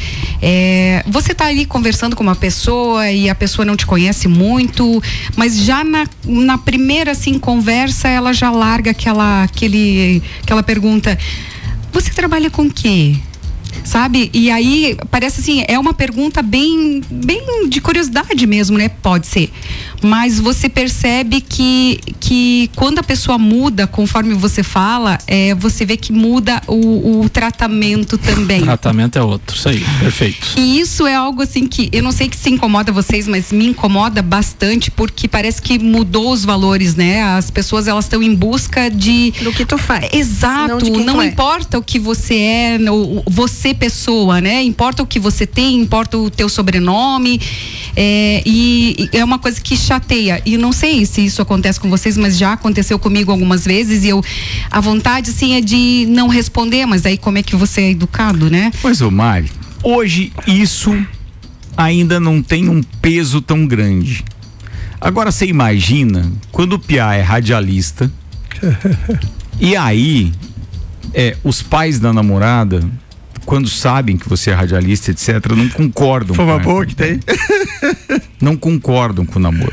É, você tá ali conversando com uma pessoa e a pessoa não te conhece muito, mas já na, na primeira assim conversa ela já larga aquela, aquele, aquela pergunta: você trabalha com o quê? Sabe? E aí parece assim, é uma pergunta bem, bem de curiosidade mesmo, né? Pode ser. Mas você percebe que, que quando a pessoa muda, conforme você fala, é, você vê que muda o, o tratamento também. O tratamento é outro, isso aí, perfeito. E isso é algo assim que, eu não sei que se incomoda vocês, mas me incomoda bastante, porque parece que mudou os valores, né? As pessoas, elas estão em busca de... do que tu faz. Exato, não, não é. importa o que você é, o, você pessoa, né? Importa o que você tem, importa o teu sobrenome, é, e, e é uma coisa que chateia. E não sei se isso acontece com vocês, mas já aconteceu comigo algumas vezes, e eu, a vontade assim é de não responder, mas aí como é que você é educado, né? Pois, ô Mari, hoje isso ainda não tem um peso tão grande. Agora você imagina quando o Piá é radialista e aí é, os pais da namorada, quando sabem que você é radialista, etcétera, não concordam. Foi uma boa que tem. Não concordam com o namoro.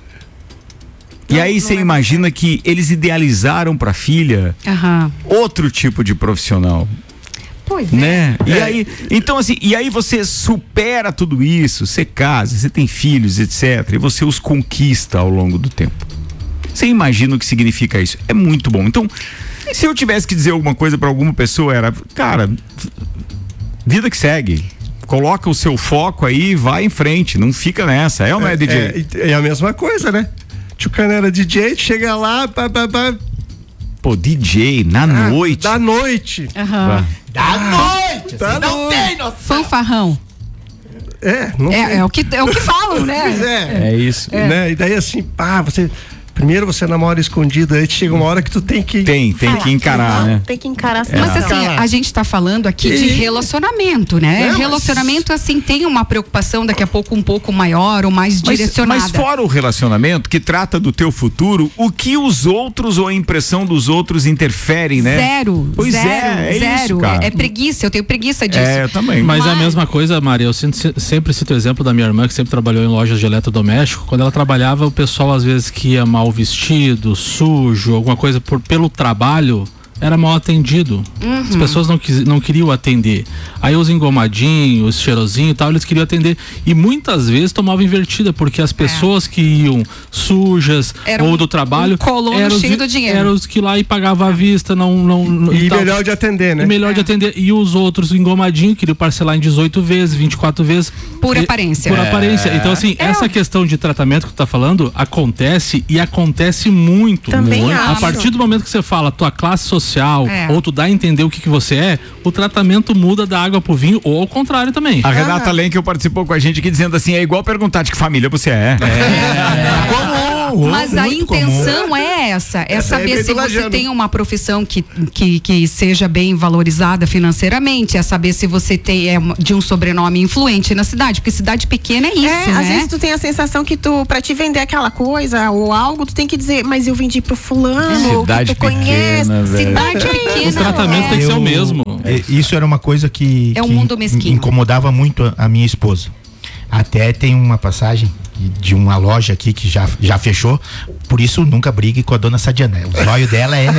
E aí você imagina que eles idealizaram pra filha Aham. outro tipo de profissional. Pois né? é. E aí, então assim, e aí você supera tudo isso, você casa, você tem filhos, etcétera, e você os conquista ao longo do tempo. Você imagina o que significa isso? É muito bom. Então, se eu tivesse que dizer alguma coisa pra alguma pessoa, era, cara, vida que segue. Coloca o seu foco aí e vai em frente, não fica nessa, é ou não é, é D J? É, é a mesma coisa, né? Tio Cana era D J, chega lá, pá, pá, pá. Pô, D J, na ah, noite. Da noite. Aham. Da noite! Da não noite. tem noção. Fanfarrão. É, não é, é o que é o que falam, né? Pois é. É isso. É. Né? E daí assim, pá, você Primeiro você namora escondido, aí chega uma hora que tu tem que... Tem, tem falar. que encarar, Não, né? Tem que encarar a Mas situação. assim, a gente tá falando aqui de relacionamento, né? Não, relacionamento, mas... assim, tem uma preocupação daqui a pouco um pouco maior ou mais Mas, direcionada. mas fora o relacionamento que trata do teu futuro, o que os outros ou a impressão dos outros interferem, né? Zero, pois zero, é, é zero. isso, cara. É, é preguiça, eu tenho preguiça disso. É, eu também. Mas, Mas é a mesma coisa, Maria, eu sinto, sempre cito o exemplo da minha irmã, que sempre trabalhou em lojas de eletrodoméstico. Quando ela trabalhava, o pessoal às vezes que ia mal vestido, sujo, alguma coisa por, pelo trabalho, era mal atendido. Uhum. As pessoas não, quis, não queriam atender. Aí os engomadinhos, os cheirosinhos e tal, eles queriam atender. E muitas vezes tomavam invertida, porque as pessoas é. que iam sujas era ou um, do trabalho. Um colono eram cheio os, do dinheiro. Eram os que lá e pagavam à vista, não. não e tal. melhor de atender, né? E melhor é. de atender. E os outros engomadinhos queriam parcelar em dezoito vezes, vinte e quatro vezes. Por e, aparência. Por é. aparência. Então, assim, é. essa questão de tratamento que tu tá falando acontece e acontece muito. Também muito. acho. A partir do momento que você fala tua classe social, é. ou tu dá a entender o que, que você é, o tratamento muda da água pro vinho, ou ao contrário também. A Renata ah. Lenkel participou com a gente aqui dizendo assim, é igual perguntar de que família você é. É. é. Comum. Mas a intenção comum. é essa, é essa saber é se você tem uma profissão que, que, que seja bem valorizada financeiramente, é saber se você tem é, de um sobrenome influente na cidade, porque cidade pequena é isso, é, né? Às vezes tu tem a sensação que tu, pra te vender aquela coisa ou algo, tu tem que dizer, mas eu vendi pro fulano, cidade que tu pequena, conhece. Velho. Cidade pequena. O tratamento é. tem que ser o mesmo. Isso era uma coisa que, é um que mundo mesquinho. incomodava muito a, a minha esposa. Até tem uma passagem de uma loja aqui que já, já fechou, por isso nunca brigue com a dona Sadiana. O zóio dela é.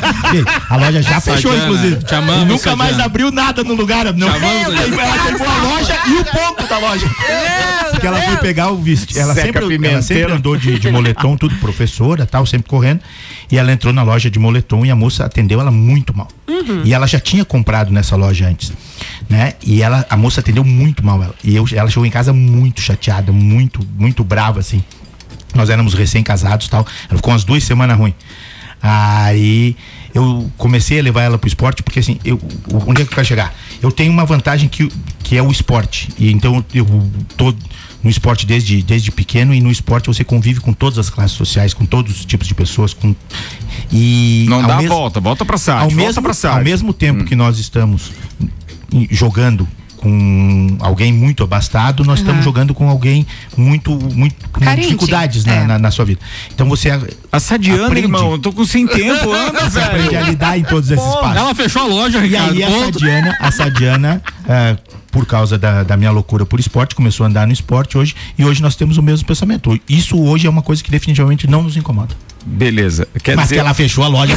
A loja já fechou, Sadiana, inclusive. Te amamos, nunca Sadiana. mais abriu nada no lugar. Não. Amamos, ela pegou a loja e o ponto da loja. Porque ela foi pegar o vestido. Ela sempre, ela sempre andou de, de moletom, tudo professora, tal, sempre correndo. E ela entrou na loja de moletom e a moça atendeu ela muito mal. Uhum. E ela já tinha comprado nessa loja antes, né? E ela, a moça atendeu muito mal ela. E eu, ela chegou em casa muito chateada, muito, muito brava, assim. Nós éramos recém-casados e tal. Ela ficou umas duas semanas ruim. Aí eu comecei a levar ela pro esporte, porque assim, eu, onde é que eu quero chegar? Eu tenho uma vantagem que, que é o esporte. E então eu tô no esporte desde, desde pequeno, e no esporte você convive com todas as classes sociais, com todos os tipos de pessoas, com e não dá a mesmo, volta, volta pra sala, ao volta mesmo, pra sala. Ao mesmo tempo hum. que nós estamos jogando com alguém muito abastado, nós uhum. estamos jogando com alguém muito, muito com carente. dificuldades é. na, na, na sua vida. Então você a Sadiana, aprende, irmão, eu tô com sem tempo, anda, você velho. Aprende a lidar em todos esses espaços. Ela fechou a loja, Ricardo. E aí a Sadiana, a Sadiana uh, por causa da, da minha loucura por esporte, começou a andar no esporte hoje, e hoje nós temos o mesmo pensamento. Isso hoje é uma coisa que definitivamente não nos incomoda. Beleza. Quer Mas dizer... que ela fechou a loja.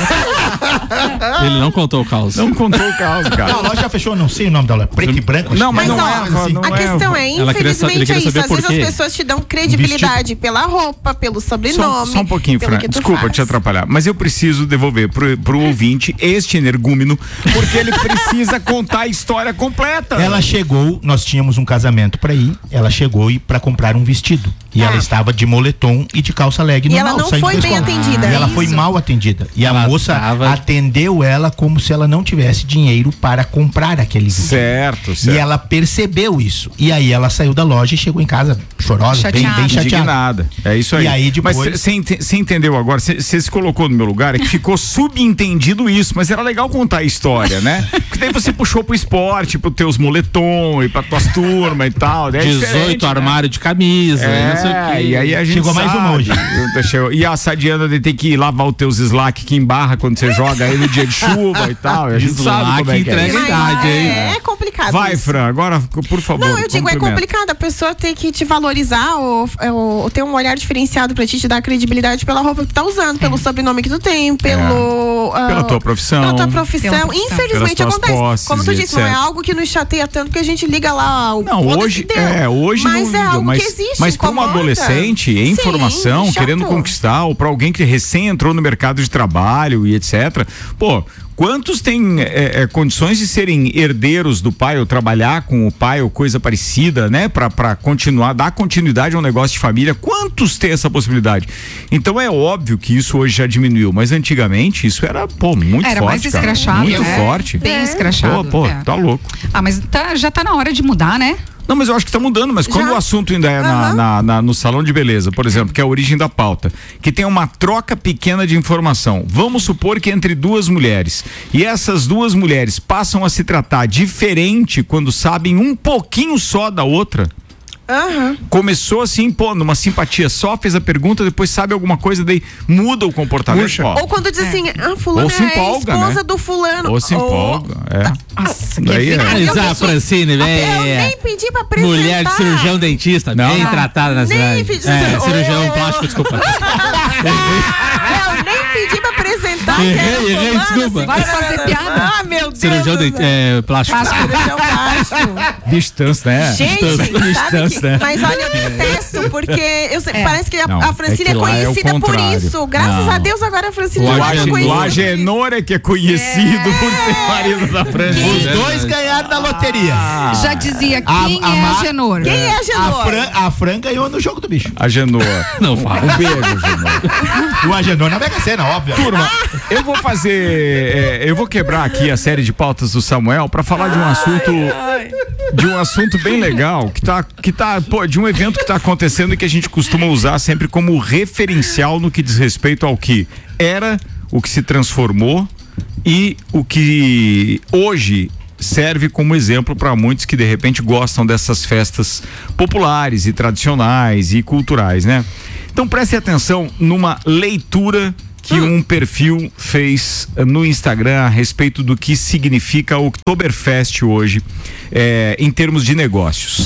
Ele não contou o caos. Não contou o caos, cara. Não, a loja já fechou, não sei o nome da loja. Preto e branco. Não, mas, mas não, ó, é, assim. não a é, questão é, infelizmente é isso. Às vezes as pessoas te dão credibilidade pela roupa, pelo sobrenome. Só, só um pouquinho, Fran. Desculpa faz. te atrapalhar, mas eu preciso devolver pro, pro ouvinte este energúmeno, porque ele precisa contar a história completa. Ela chegou, nós tínhamos um casamento pra ir, ela chegou e pra comprar um vestido. E ah. ela estava de moletom e de calça leg normal. E ela não foi bem atendida. E ela isso. foi mal atendida. E ela a moça tava... atendeu ela como se ela não tivesse dinheiro para comprar aquele vestido. Certo, certo. E ela percebeu isso. E aí ela saiu da loja e chegou em casa chorosa, bem, bem chateada. Indignada. É isso aí. E aí depois... Mas você entendeu agora, você se colocou no meu lugar, é que ficou subentendido isso, mas era legal contar a história, né? Porque daí você puxou pro esporte, pro teus moletom e pra tuas turmas e tal. É dezoito armário né? de camisa, é, não sei o quê. E aí a gente chegou sabe, mais uma hoje. E a Sadiana de ter que lavar os teus slack que embarra quando você joga aí no dia de chuva e tal. E a gente slack sabe como é que é. Idade, é, é complicado. Vai, isso. Fran, agora, por favor. Não, eu digo, é complicado. A pessoa ter que te valorizar ou, ou, ou ter um olhar diferenciado pra ti, te dar credibilidade pela roupa que tu tá usando, é. pelo sobrenome que tu tem, pelo. É. Uh, pela tua profissão. Pela tua profissão. Pela profissão. Infelizmente acontece. Posses, como tu disse, não é algo que nos chateia tanto que a gente liga lá o Não, hoje é, hoje mas não é algo mas, que existe. Mas para um adolescente em Sim, formação, chato. querendo conquistar, ou para alguém que recém entrou no mercado de trabalho e etcétera. Pô, quantos têm é, é, condições de serem herdeiros do pai ou trabalhar com o pai ou coisa parecida, né? Pra, pra continuar, dar continuidade a um negócio de família. Quantos têm essa possibilidade? Então é óbvio que isso hoje já diminuiu, mas antigamente isso era, pô, muito era forte. Mais escrachado, muito né? forte. Bem escrachado. Pô, pô é. tá louco. Ah, mas tá, já tá na hora de mudar, né? Não, mas eu acho que está mudando, mas quando Já? o assunto ainda é uhum. na, na, na, no salão de beleza, por exemplo, que é a origem da pauta, que tem uma troca pequena de informação, vamos supor que entre duas mulheres, e essas duas mulheres passam a se tratar diferente quando sabem um pouquinho só da outra. Uhum. Começou assim, pô, numa simpatia só, fez a pergunta, depois sabe alguma coisa, daí muda o comportamento. Ou quando diz é. assim, ah, fulano é empolga, a esposa né? do fulano. Ou se empolga, oh. é. Nossa, daí que é. Mas a Francine, velho. Eu nem pedi pra apresentar. Mulher de cirurgião dentista, não. bem tratada na cidade. Pedi, é, cirurgião oh, plástico, desculpa. Eu nem pedi pra apresentar. Errei, errei, desculpa. Vai fazer piada. Ah, meu Deus. Cirurgião de, é, plástico. Cirurgião plástico. Distância, né? Gente, Distância, né? Mas olha, eu detesto, porque eu sei, é. parece que a, não, a Francine é, é conhecida é por isso. Graças não. a Deus agora a Francine não é conhecida. O Agenor é que é conhecido é. por ser marido da Francine. Os dois ganharam da loteria. Ah. Já dizia, quem a, a é Agenor? Quem é Agenor? A Fran, a Fran ganhou no jogo do bicho. Agenor. Não fala. Um beijo, Agenor. O Agenor na Mega Sena, óbvio. Turma, eu vou fazer, é, eu vou quebrar aqui a série de pautas do Samuel para falar de um assunto, ai, ai. de um assunto bem legal, que tá, que tá, pô, de um evento que tá acontecendo e que a gente costuma usar sempre como referencial no que diz respeito ao que era, o que se transformou e o que hoje serve como exemplo para muitos que de repente gostam dessas festas populares e tradicionais e culturais, né? Então preste atenção numa leitura que hum. um perfil fez no Instagram a respeito do que significa o Oktoberfest hoje, é, em termos de negócios.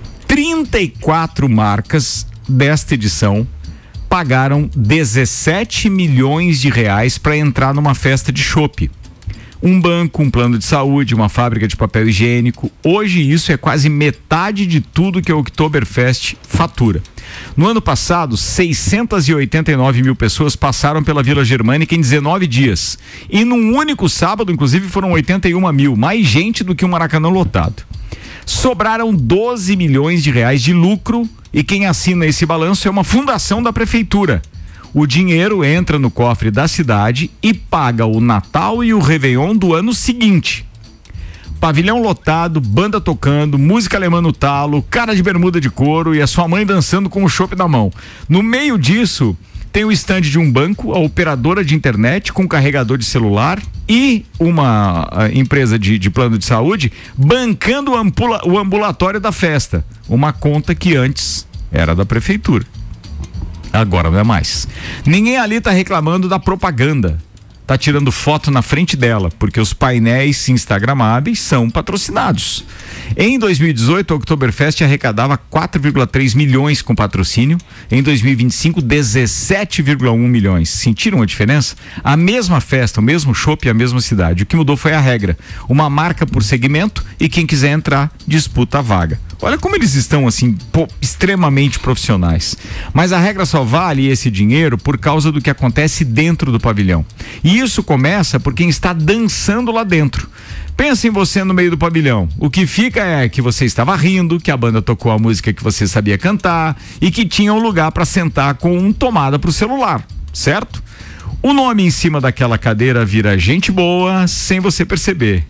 trinta e quatro marcas desta edição pagaram dezessete milhões de reais para entrar numa festa de chopp. Um banco, um plano de saúde, uma fábrica de papel higiênico. Hoje isso é quase metade de tudo que o Oktoberfest fatura. No ano passado, seiscentos e oitenta e nove mil pessoas passaram pela Vila Germânica em dezenove dias. E num único sábado, inclusive, foram oitenta e um mil, mais gente do que o Maracanã lotado. Sobraram doze milhões de reais de lucro e quem assina esse balanço é uma fundação da prefeitura. O dinheiro entra no cofre da cidade e paga o Natal e o Réveillon do ano seguinte. Pavilhão lotado, banda tocando, música alemã no talo, cara de bermuda de couro e a sua mãe dançando com o chopp na mão. No meio disso, tem o estande de um banco, a operadora de internet com carregador de celular e uma empresa de, de plano de saúde bancando o, ampula, o ambulatório da festa. Uma conta que antes era da prefeitura. Agora não é mais. Ninguém ali tá reclamando da propaganda. Tá tirando foto na frente dela, porque os painéis instagramáveis são patrocinados. Em dois mil e dezoito, o Oktoberfest arrecadava quatro vírgula três milhões com patrocínio. Em dois mil e vinte e cinco, dezessete vírgula um milhões. Sentiram a diferença? A mesma festa, o mesmo chopp e a mesma cidade. O que mudou foi a regra. Uma marca por segmento e quem quiser entrar, disputa a vaga. Olha como eles estão assim, pô, extremamente profissionais. Mas a regra só vale esse dinheiro por causa do que acontece dentro do pavilhão. E isso começa por quem está dançando lá dentro. Pensa em você no meio do pavilhão. O que fica é que você estava rindo, que a banda tocou a música que você sabia cantar e que tinha um lugar para sentar com uma tomada para o celular, certo? O nome em cima daquela cadeira vira gente boa sem você perceber.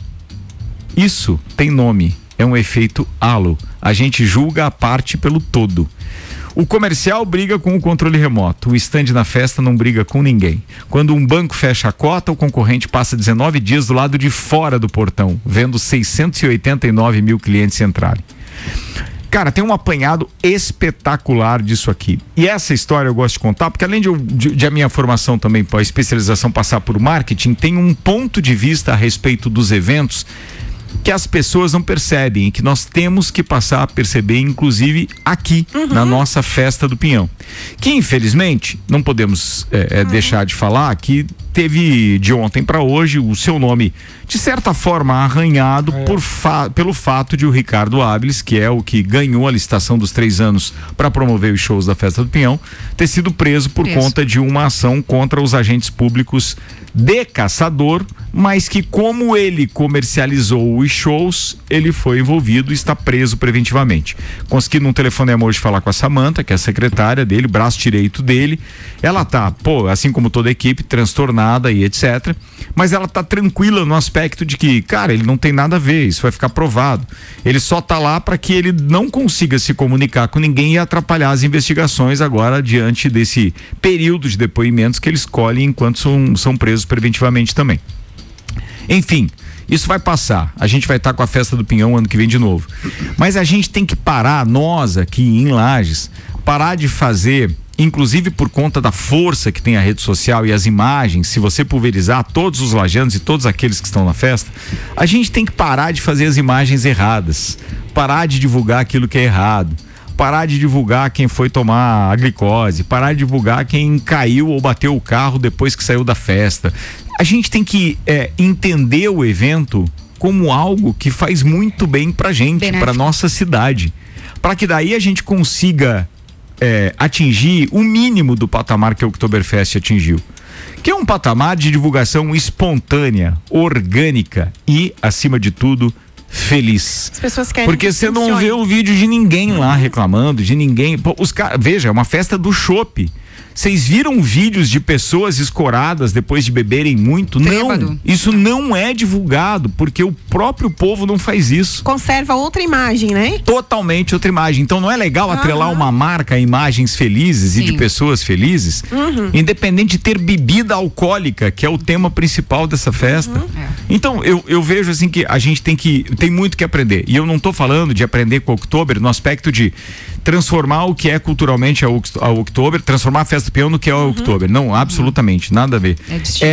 Isso tem nome. É um efeito halo. A gente julga a parte pelo todo. O comercial briga com o controle remoto. O estande na festa não briga com ninguém. Quando um banco fecha a cota, o concorrente passa dezenove dias do lado de fora do portão, vendo seiscentos e oitenta e nove mil clientes entrarem. Cara, tem um apanhado espetacular disso aqui. E essa história eu gosto de contar, porque além de, de, de a minha formação também, a especialização passar por marketing, tem um ponto de vista a respeito dos eventos que as pessoas não percebem e que nós temos que passar a perceber, inclusive aqui, uhum. na nossa festa do Pinhão. Que infelizmente, não podemos é, é, uhum. deixar de falar que teve de ontem para hoje o seu nome, de certa forma, arranhado é. por fa- pelo fato de o Ricardo Áviles, que é o que ganhou a licitação dos três anos para promover os shows da Festa do Pinhão, ter sido preso por preso. conta de uma ação contra os agentes públicos de Caçador, mas que como ele comercializou os shows, ele foi envolvido e está preso preventivamente. Consegui num telefonema hoje falar com a Samanta, que é a secretária dele, braço direito dele. Ela tá, pô, assim como toda a equipe, transtornada nada e etcétera. Mas ela tá tranquila no aspecto de que, cara, ele não tem nada a ver, isso vai ficar provado. Ele só tá lá para que ele não consiga se comunicar com ninguém e atrapalhar as investigações agora diante desse período de depoimentos que ele escolhe enquanto são, são presos preventivamente também. Enfim, isso vai passar. A gente vai estar com a festa do Pinhão ano que vem de novo. Mas a gente tem que parar, nós aqui em Lages, parar de fazer, inclusive por conta da força que tem a rede social e as imagens, se você pulverizar todos os lajanos e todos aqueles que estão na festa, a gente tem que parar de fazer as imagens erradas, parar de divulgar aquilo que é errado, parar de divulgar quem foi tomar a glicose, parar de divulgar quem caiu ou bateu o carro depois que saiu da festa. A gente tem que é, entender o evento como algo que faz muito bem pra gente, Benéfico. Pra nossa cidade, para que daí a gente consiga É, atingir o mínimo do patamar que o Oktoberfest atingiu, que é um patamar de divulgação espontânea, orgânica e, acima de tudo, feliz. As pessoas querem. Porque você não vê o vídeo de ninguém lá reclamando, de ninguém. Pô, os caras, veja, é uma festa do chopp. Vocês viram vídeos de pessoas escoradas depois de beberem muito? Trêbado. Não, isso não é divulgado, porque o próprio povo não faz isso. Conserva outra imagem, né? Totalmente outra imagem. Então não é legal atrelar uma marca a imagens felizes Sim. e de pessoas felizes, uhum. independente de ter bebida alcoólica, que é o tema principal dessa festa. Uhum. É. Então eu, eu vejo assim que a gente tem que, tem muito que aprender. E eu não tô falando de aprender com o Oktober no aspecto de transformar o que é culturalmente a, a Oktober, transformar a festa do Pinhão no que é o uhum. Oktober. Não, absolutamente, nada a ver. É,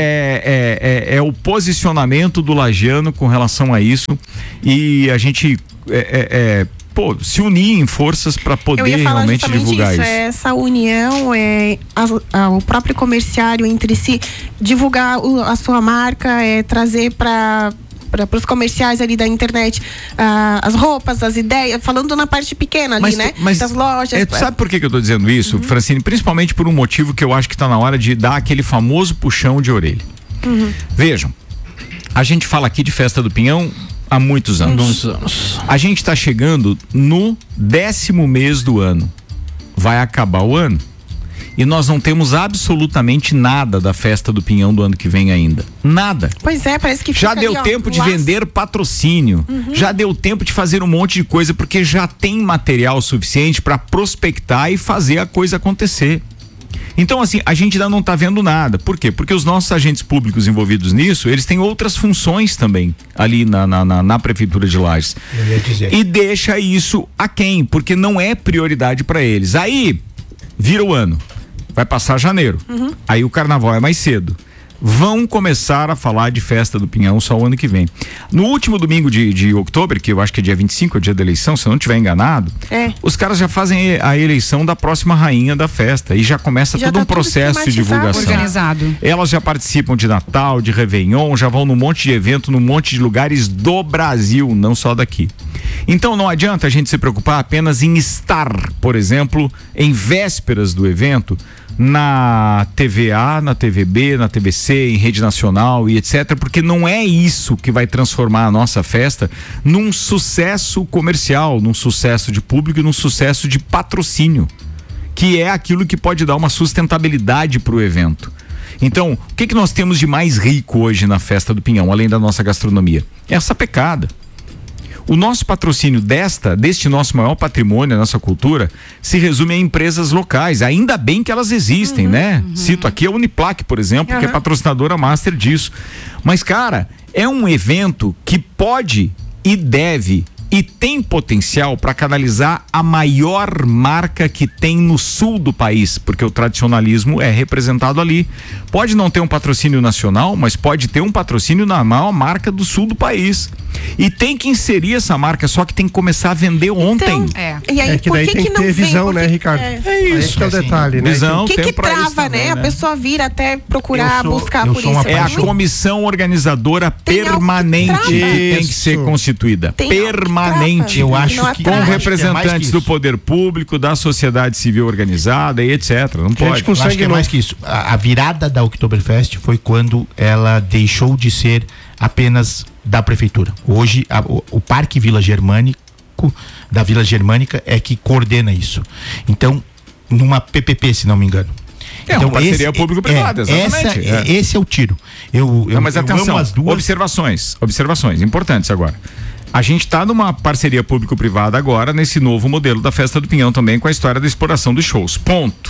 é, é, é o posicionamento do lagiano com relação a isso, e a gente é, é, é, pô, se unir em forças para poder realmente divulgar isso. isso. É essa união, é a, a, o próprio comerciário entre si, divulgar o, a sua marca, é trazer para para os comerciais ali da internet, ah, as roupas, as ideias, falando na parte pequena ali, mas, né? Mas das lojas. É, sabe por que, que eu tô dizendo isso, uhum. Francine? Principalmente por um motivo que eu acho que tá na hora de dar aquele famoso puxão de orelha. Uhum. Vejam, a gente fala aqui de Festa do Pinhão há muitos anos. Muitos anos. A gente tá chegando no décimo mês do ano. Vai acabar o ano. E nós não temos absolutamente nada da Festa do Pinhão do ano que vem ainda. Nada. Pois é, parece que já deu ali, tempo ó, de laço. Vender patrocínio. Uhum. Já deu tempo de fazer um monte de coisa, porque já tem material suficiente para prospectar e fazer a coisa acontecer. Então, assim, a gente ainda não está vendo nada. Por quê? Porque os nossos agentes públicos envolvidos nisso, eles têm outras funções também ali na, na, na, na Prefeitura de Lages. Eu ia dizer. E deixa isso a quem? Porque não é prioridade para eles. Aí, vira o ano. Vai passar janeiro. Uhum. Aí o carnaval é mais cedo. Vão começar a falar de Festa do Pinhão só o ano que vem. No último domingo de, de outubro, que eu acho que é dia vinte e cinco, é o dia da eleição, se eu não estiver enganado, é. Os caras já fazem a eleição da próxima rainha da festa e já começa já todo tá um processo de divulgação. Organizado. Elas já participam de Natal, de Réveillon, já vão num monte de evento, num monte de lugares do Brasil, não só daqui. Então não adianta a gente se preocupar apenas em estar, por exemplo, em vésperas do evento, na T V A, na T V B, na T V C, em rede nacional e etcétera, porque não é isso que vai transformar a nossa festa num sucesso comercial, num sucesso de público e num sucesso de patrocínio, que é aquilo que pode dar uma sustentabilidade para o evento. Então, o que que nós temos de mais rico hoje na Festa do Pinhão, além da nossa gastronomia? Essa pecada. O nosso patrocínio desta, deste nosso maior patrimônio, a nossa cultura, se resume a empresas locais. Ainda bem que elas existem, uhum, né? Uhum. Cito aqui a Uniplac, por exemplo, uhum, que é patrocinadora master disso. Mas, cara, é um evento que pode e deve e tem potencial para canalizar a maior marca que tem no sul do país, porque o tradicionalismo é representado ali. Pode não ter um patrocínio nacional, mas pode ter um patrocínio na maior marca do sul do país. E tem que inserir essa marca, só que tem que começar a vender ontem. Então, é. E aí, é que daí por que tem que que ter não visão, vem? né, Ricardo? É, é isso. Esse é o detalhe, né? Visão, o que que trava, também, né? né? A pessoa vir até procurar, sou, buscar por isso. É a comissão organizadora tem permanente que, que tem que ser constituída. Tem permanente. Eu acho que com acho representantes que é do poder público, da sociedade civil organizada e etcétera. Não pode. Eu acho que é mais que isso. A, a virada da Oktoberfest foi quando ela deixou de ser apenas da prefeitura. Hoje, a, o, o Parque Vila Germânico, da Vila Germânica, é que coordena isso. Então, numa P P P, se não me engano. É então, uma parceria público-privada, é, exatamente. Essa, é. Esse é o tiro. Eu, eu, Não, mas eu atenção, as duas. observações, observações importantes agora. A gente está numa parceria público-privada agora, nesse novo modelo da Festa do Pinhão também, com a história da exploração dos shows. Ponto.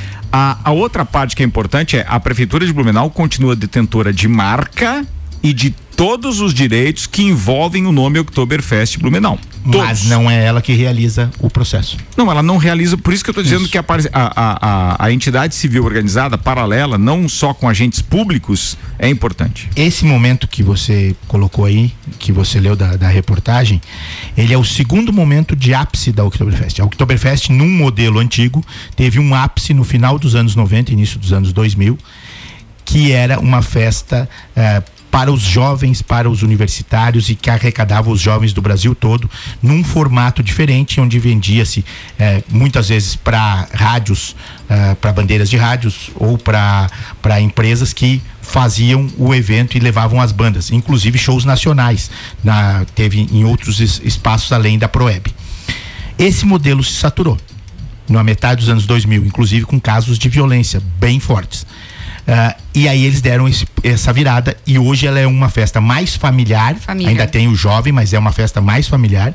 A, a outra parte que é importante é a Prefeitura de Blumenau continua detentora de marca e de todos os direitos que envolvem o nome Oktoberfest Blumenau. Todos. Mas não é ela que realiza o processo. Não, ela não realiza, por isso que eu estou dizendo isso. que a, a, a, a entidade civil organizada, paralela, não só com agentes públicos, é importante. Esse momento que você colocou aí, que você leu da, da reportagem, ele é o segundo momento de ápice da Oktoberfest. A Oktoberfest, num modelo antigo, teve um ápice no final dos anos noventa, início dos anos dois mil, que era uma festa eh, para os jovens, para os universitários e que arrecadava os jovens do Brasil todo num formato diferente, onde vendia-se eh, muitas vezes para rádios, eh, para bandeiras de rádios ou para para empresas que faziam o evento e levavam as bandas, inclusive shows nacionais, na, teve em outros es, espaços além da Proeb. Esse modelo se saturou na metade dos anos dois mil, inclusive com casos de violência bem fortes. Uh, e aí eles deram esse, essa virada e hoje ela é uma festa mais familiar, Família. Ainda tem o jovem, mas é uma festa mais familiar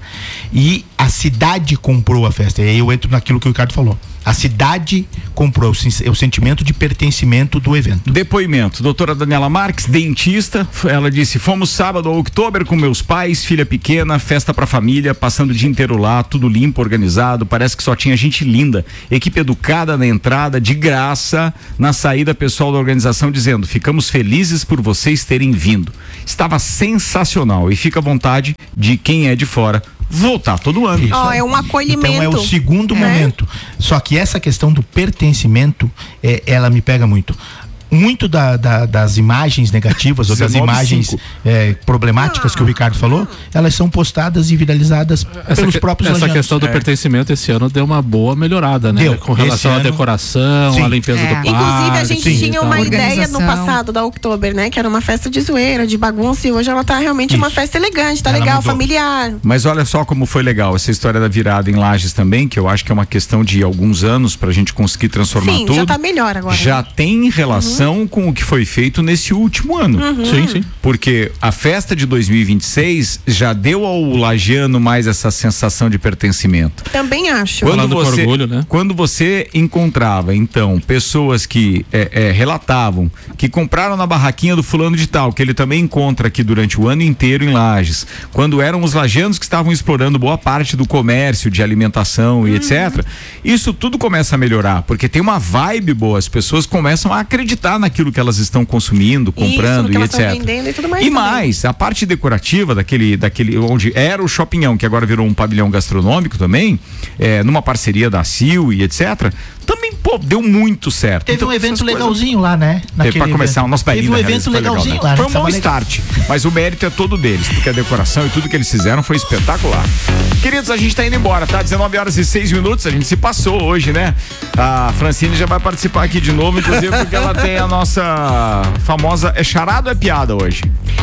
e a cidade comprou a festa, e aí eu entro naquilo que o Ricardo falou. A cidade comprou o, o sentimento de pertencimento do evento. Depoimento, doutora Daniela Marques, dentista, ela disse, fomos sábado ao Oktober com meus pais, filha pequena, festa pra família, passando o dia inteiro lá, tudo limpo, organizado, parece que só tinha gente linda, equipe educada na entrada, de graça, na saída pessoal da organização dizendo, ficamos felizes por vocês terem vindo. Estava sensacional e fica à vontade de quem é de fora voltar todo ano. Oh, é um acolhimento. Então é o segundo é. momento. Só que essa questão do pertencimento, é, ela me pega muito. Muito da, da, das imagens negativas ou das imagens é, problemáticas ah, que o Ricardo falou, elas são postadas e viralizadas essa pelos que, próprios Essa lajanos. questão do é. pertencimento esse ano deu uma boa melhorada, né? Deu. Com relação esse à ano, decoração, sim. à limpeza é. do parque. Inclusive a gente sim, tinha uma ideia no organização. passado da Oktober, né? Que era uma festa de zoeira, de bagunça, e hoje ela tá realmente Isso. uma festa elegante, tá ela legal, mudou. familiar. Mas olha só como foi legal essa história da virada em Lages também, que eu acho que é uma questão de alguns anos pra gente conseguir transformar sim, tudo. já tá melhor agora. Já né? tem relação uhum. com o que foi feito nesse último ano. Uhum. Sim, sim. Porque a festa de dois mil e vinte e seis já deu ao lagiano mais essa sensação de pertencimento. Também acho. Quando Falando você, com orgulho, né? Quando você encontrava, então, pessoas que é, é, relatavam que compraram na barraquinha do fulano de tal, que ele também encontra aqui durante o ano inteiro em Lages, quando eram os lagianos que estavam explorando boa parte do comércio, de alimentação e uhum. etcétera, isso tudo começa a melhorar, porque tem uma vibe boa, as pessoas começam a acreditar naquilo que elas estão consumindo, comprando Isso, e etcétera. E, tudo mais e mais, a parte decorativa daquele, daquele, onde era o Shoppingão, que agora virou um pavilhão gastronômico também, é, numa parceria da C I L e etcétera, também, pô, deu muito certo. Teve então, um evento legalzinho coisas... lá, né? Teve pra começar o nosso bailinho. Teve um evento legalzinho legal, né? lá. Foi um bom start, mas o mérito é todo deles, porque a decoração e tudo que eles fizeram foi espetacular. Queridos, a gente tá indo embora, tá? dezenove horas e seis minutos, a gente se passou hoje, né? A Francine já vai participar aqui de novo, inclusive porque ela tem a nossa famosa, é charada ou é piada hoje?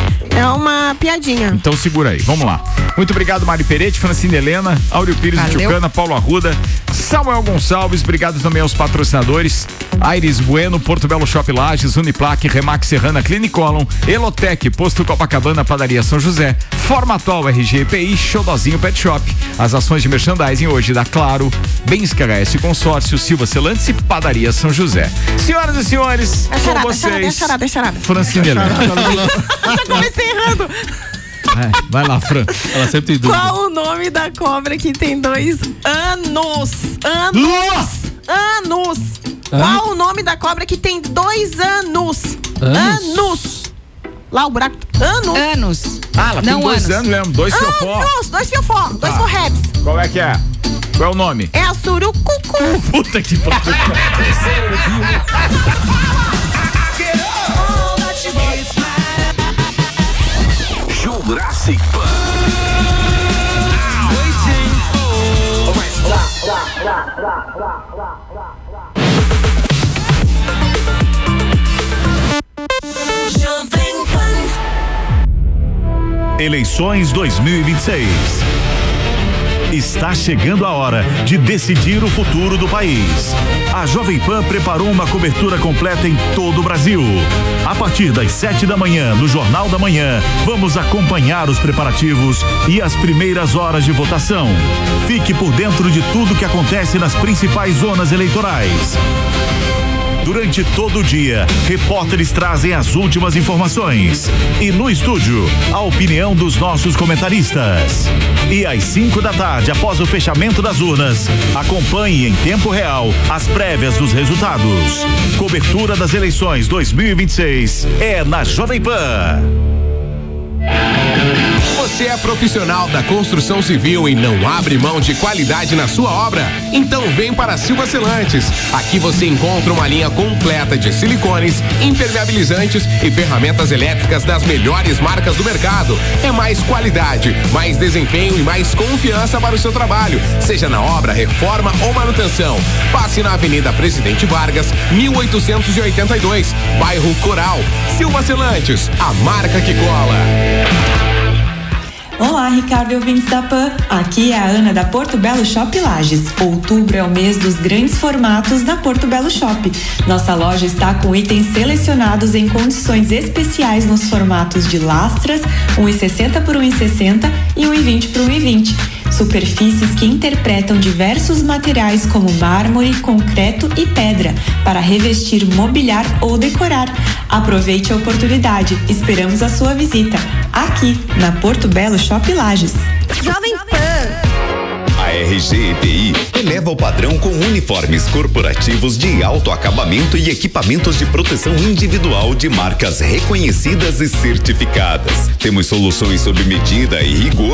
É uma piadinha. Então segura aí, vamos lá. Muito obrigado, Mari Peretti, Francine Helena, Áureo Pires de Tchucana, Paulo Arruda, Samuel Gonçalves, obrigado também aos patrocinadores, Aires Bueno, Porto Belo Shop Lages, Uniplac, Remax Serrana, Clinicolon, Elotec, Posto Copacabana, Padaria São José, Formatual R G P I, Xodozinho Pet Shop. As ações de merchandising hoje da Claro, Bens K H S Consórcio, Silva Celantes e Padaria São José. Senhoras e senhores, é charada, com vocês. É charada, é charada. Francine Helena. Já comecei errando. É, vai lá, Fran. Ela sempre tem dúvida. Qual o nome da cobra que tem dois anos? Anos! Anos! Hã? Qual o nome da cobra que tem dois anos? Anos! anos. Lá o buraco. Anos! Anos. Ah, ela Não tem dois anos, anos mesmo, dois fiofó. Anos! Dois fiofó, tá. dois forrebs. Qual é que é? Qual é o nome? É a surucucu. Puta que pariu. Jurassic Park. Eleições dois mil e vinte e seis. Está chegando a hora de decidir o futuro do país. A Jovem Pan preparou uma cobertura completa em todo o Brasil. A partir das sete da manhã, no Jornal da Manhã, vamos acompanhar os preparativos e as primeiras horas de votação. Fique por dentro de tudo que acontece nas principais zonas eleitorais. Durante todo o dia, repórteres trazem as últimas informações. E no estúdio, a opinião dos nossos comentaristas. E às cinco da tarde, após o fechamento das urnas, acompanhe em tempo real as prévias dos resultados. Cobertura das eleições dois mil e vinte e seis é na Jovem Pan. Você é profissional da construção civil e não abre mão de qualidade na sua obra? Então vem para Silva Selantes. Aqui você encontra uma linha completa de silicones, impermeabilizantes e ferramentas elétricas das melhores marcas do mercado. É mais qualidade, mais desempenho e mais confiança para o seu trabalho, seja na obra, reforma ou manutenção. Passe na Avenida Presidente Vargas, mil oitocentos e oitenta e dois, bairro Coral. Silva Selantes, a marca que cola. Olá, Ricardo e ouvintes da Pan. Aqui é a Ana da Porto Belo Shop Lages. Outubro é o mês dos grandes formatos da Porto Belo Shop. Nossa loja está com itens selecionados em condições especiais nos formatos de lastras, um e sessenta por um e sessenta e um e vinte por um e vinte. Superfícies que interpretam diversos materiais como mármore, concreto e pedra para revestir, mobiliar ou decorar. Aproveite a oportunidade. Esperamos a sua visita aqui na Porto Belo Shop Lages. Jovem Pan. A R G E P I eleva o padrão com uniformes corporativos de alto acabamento e equipamentos de proteção individual de marcas reconhecidas e certificadas. Temos soluções sob medida e rigor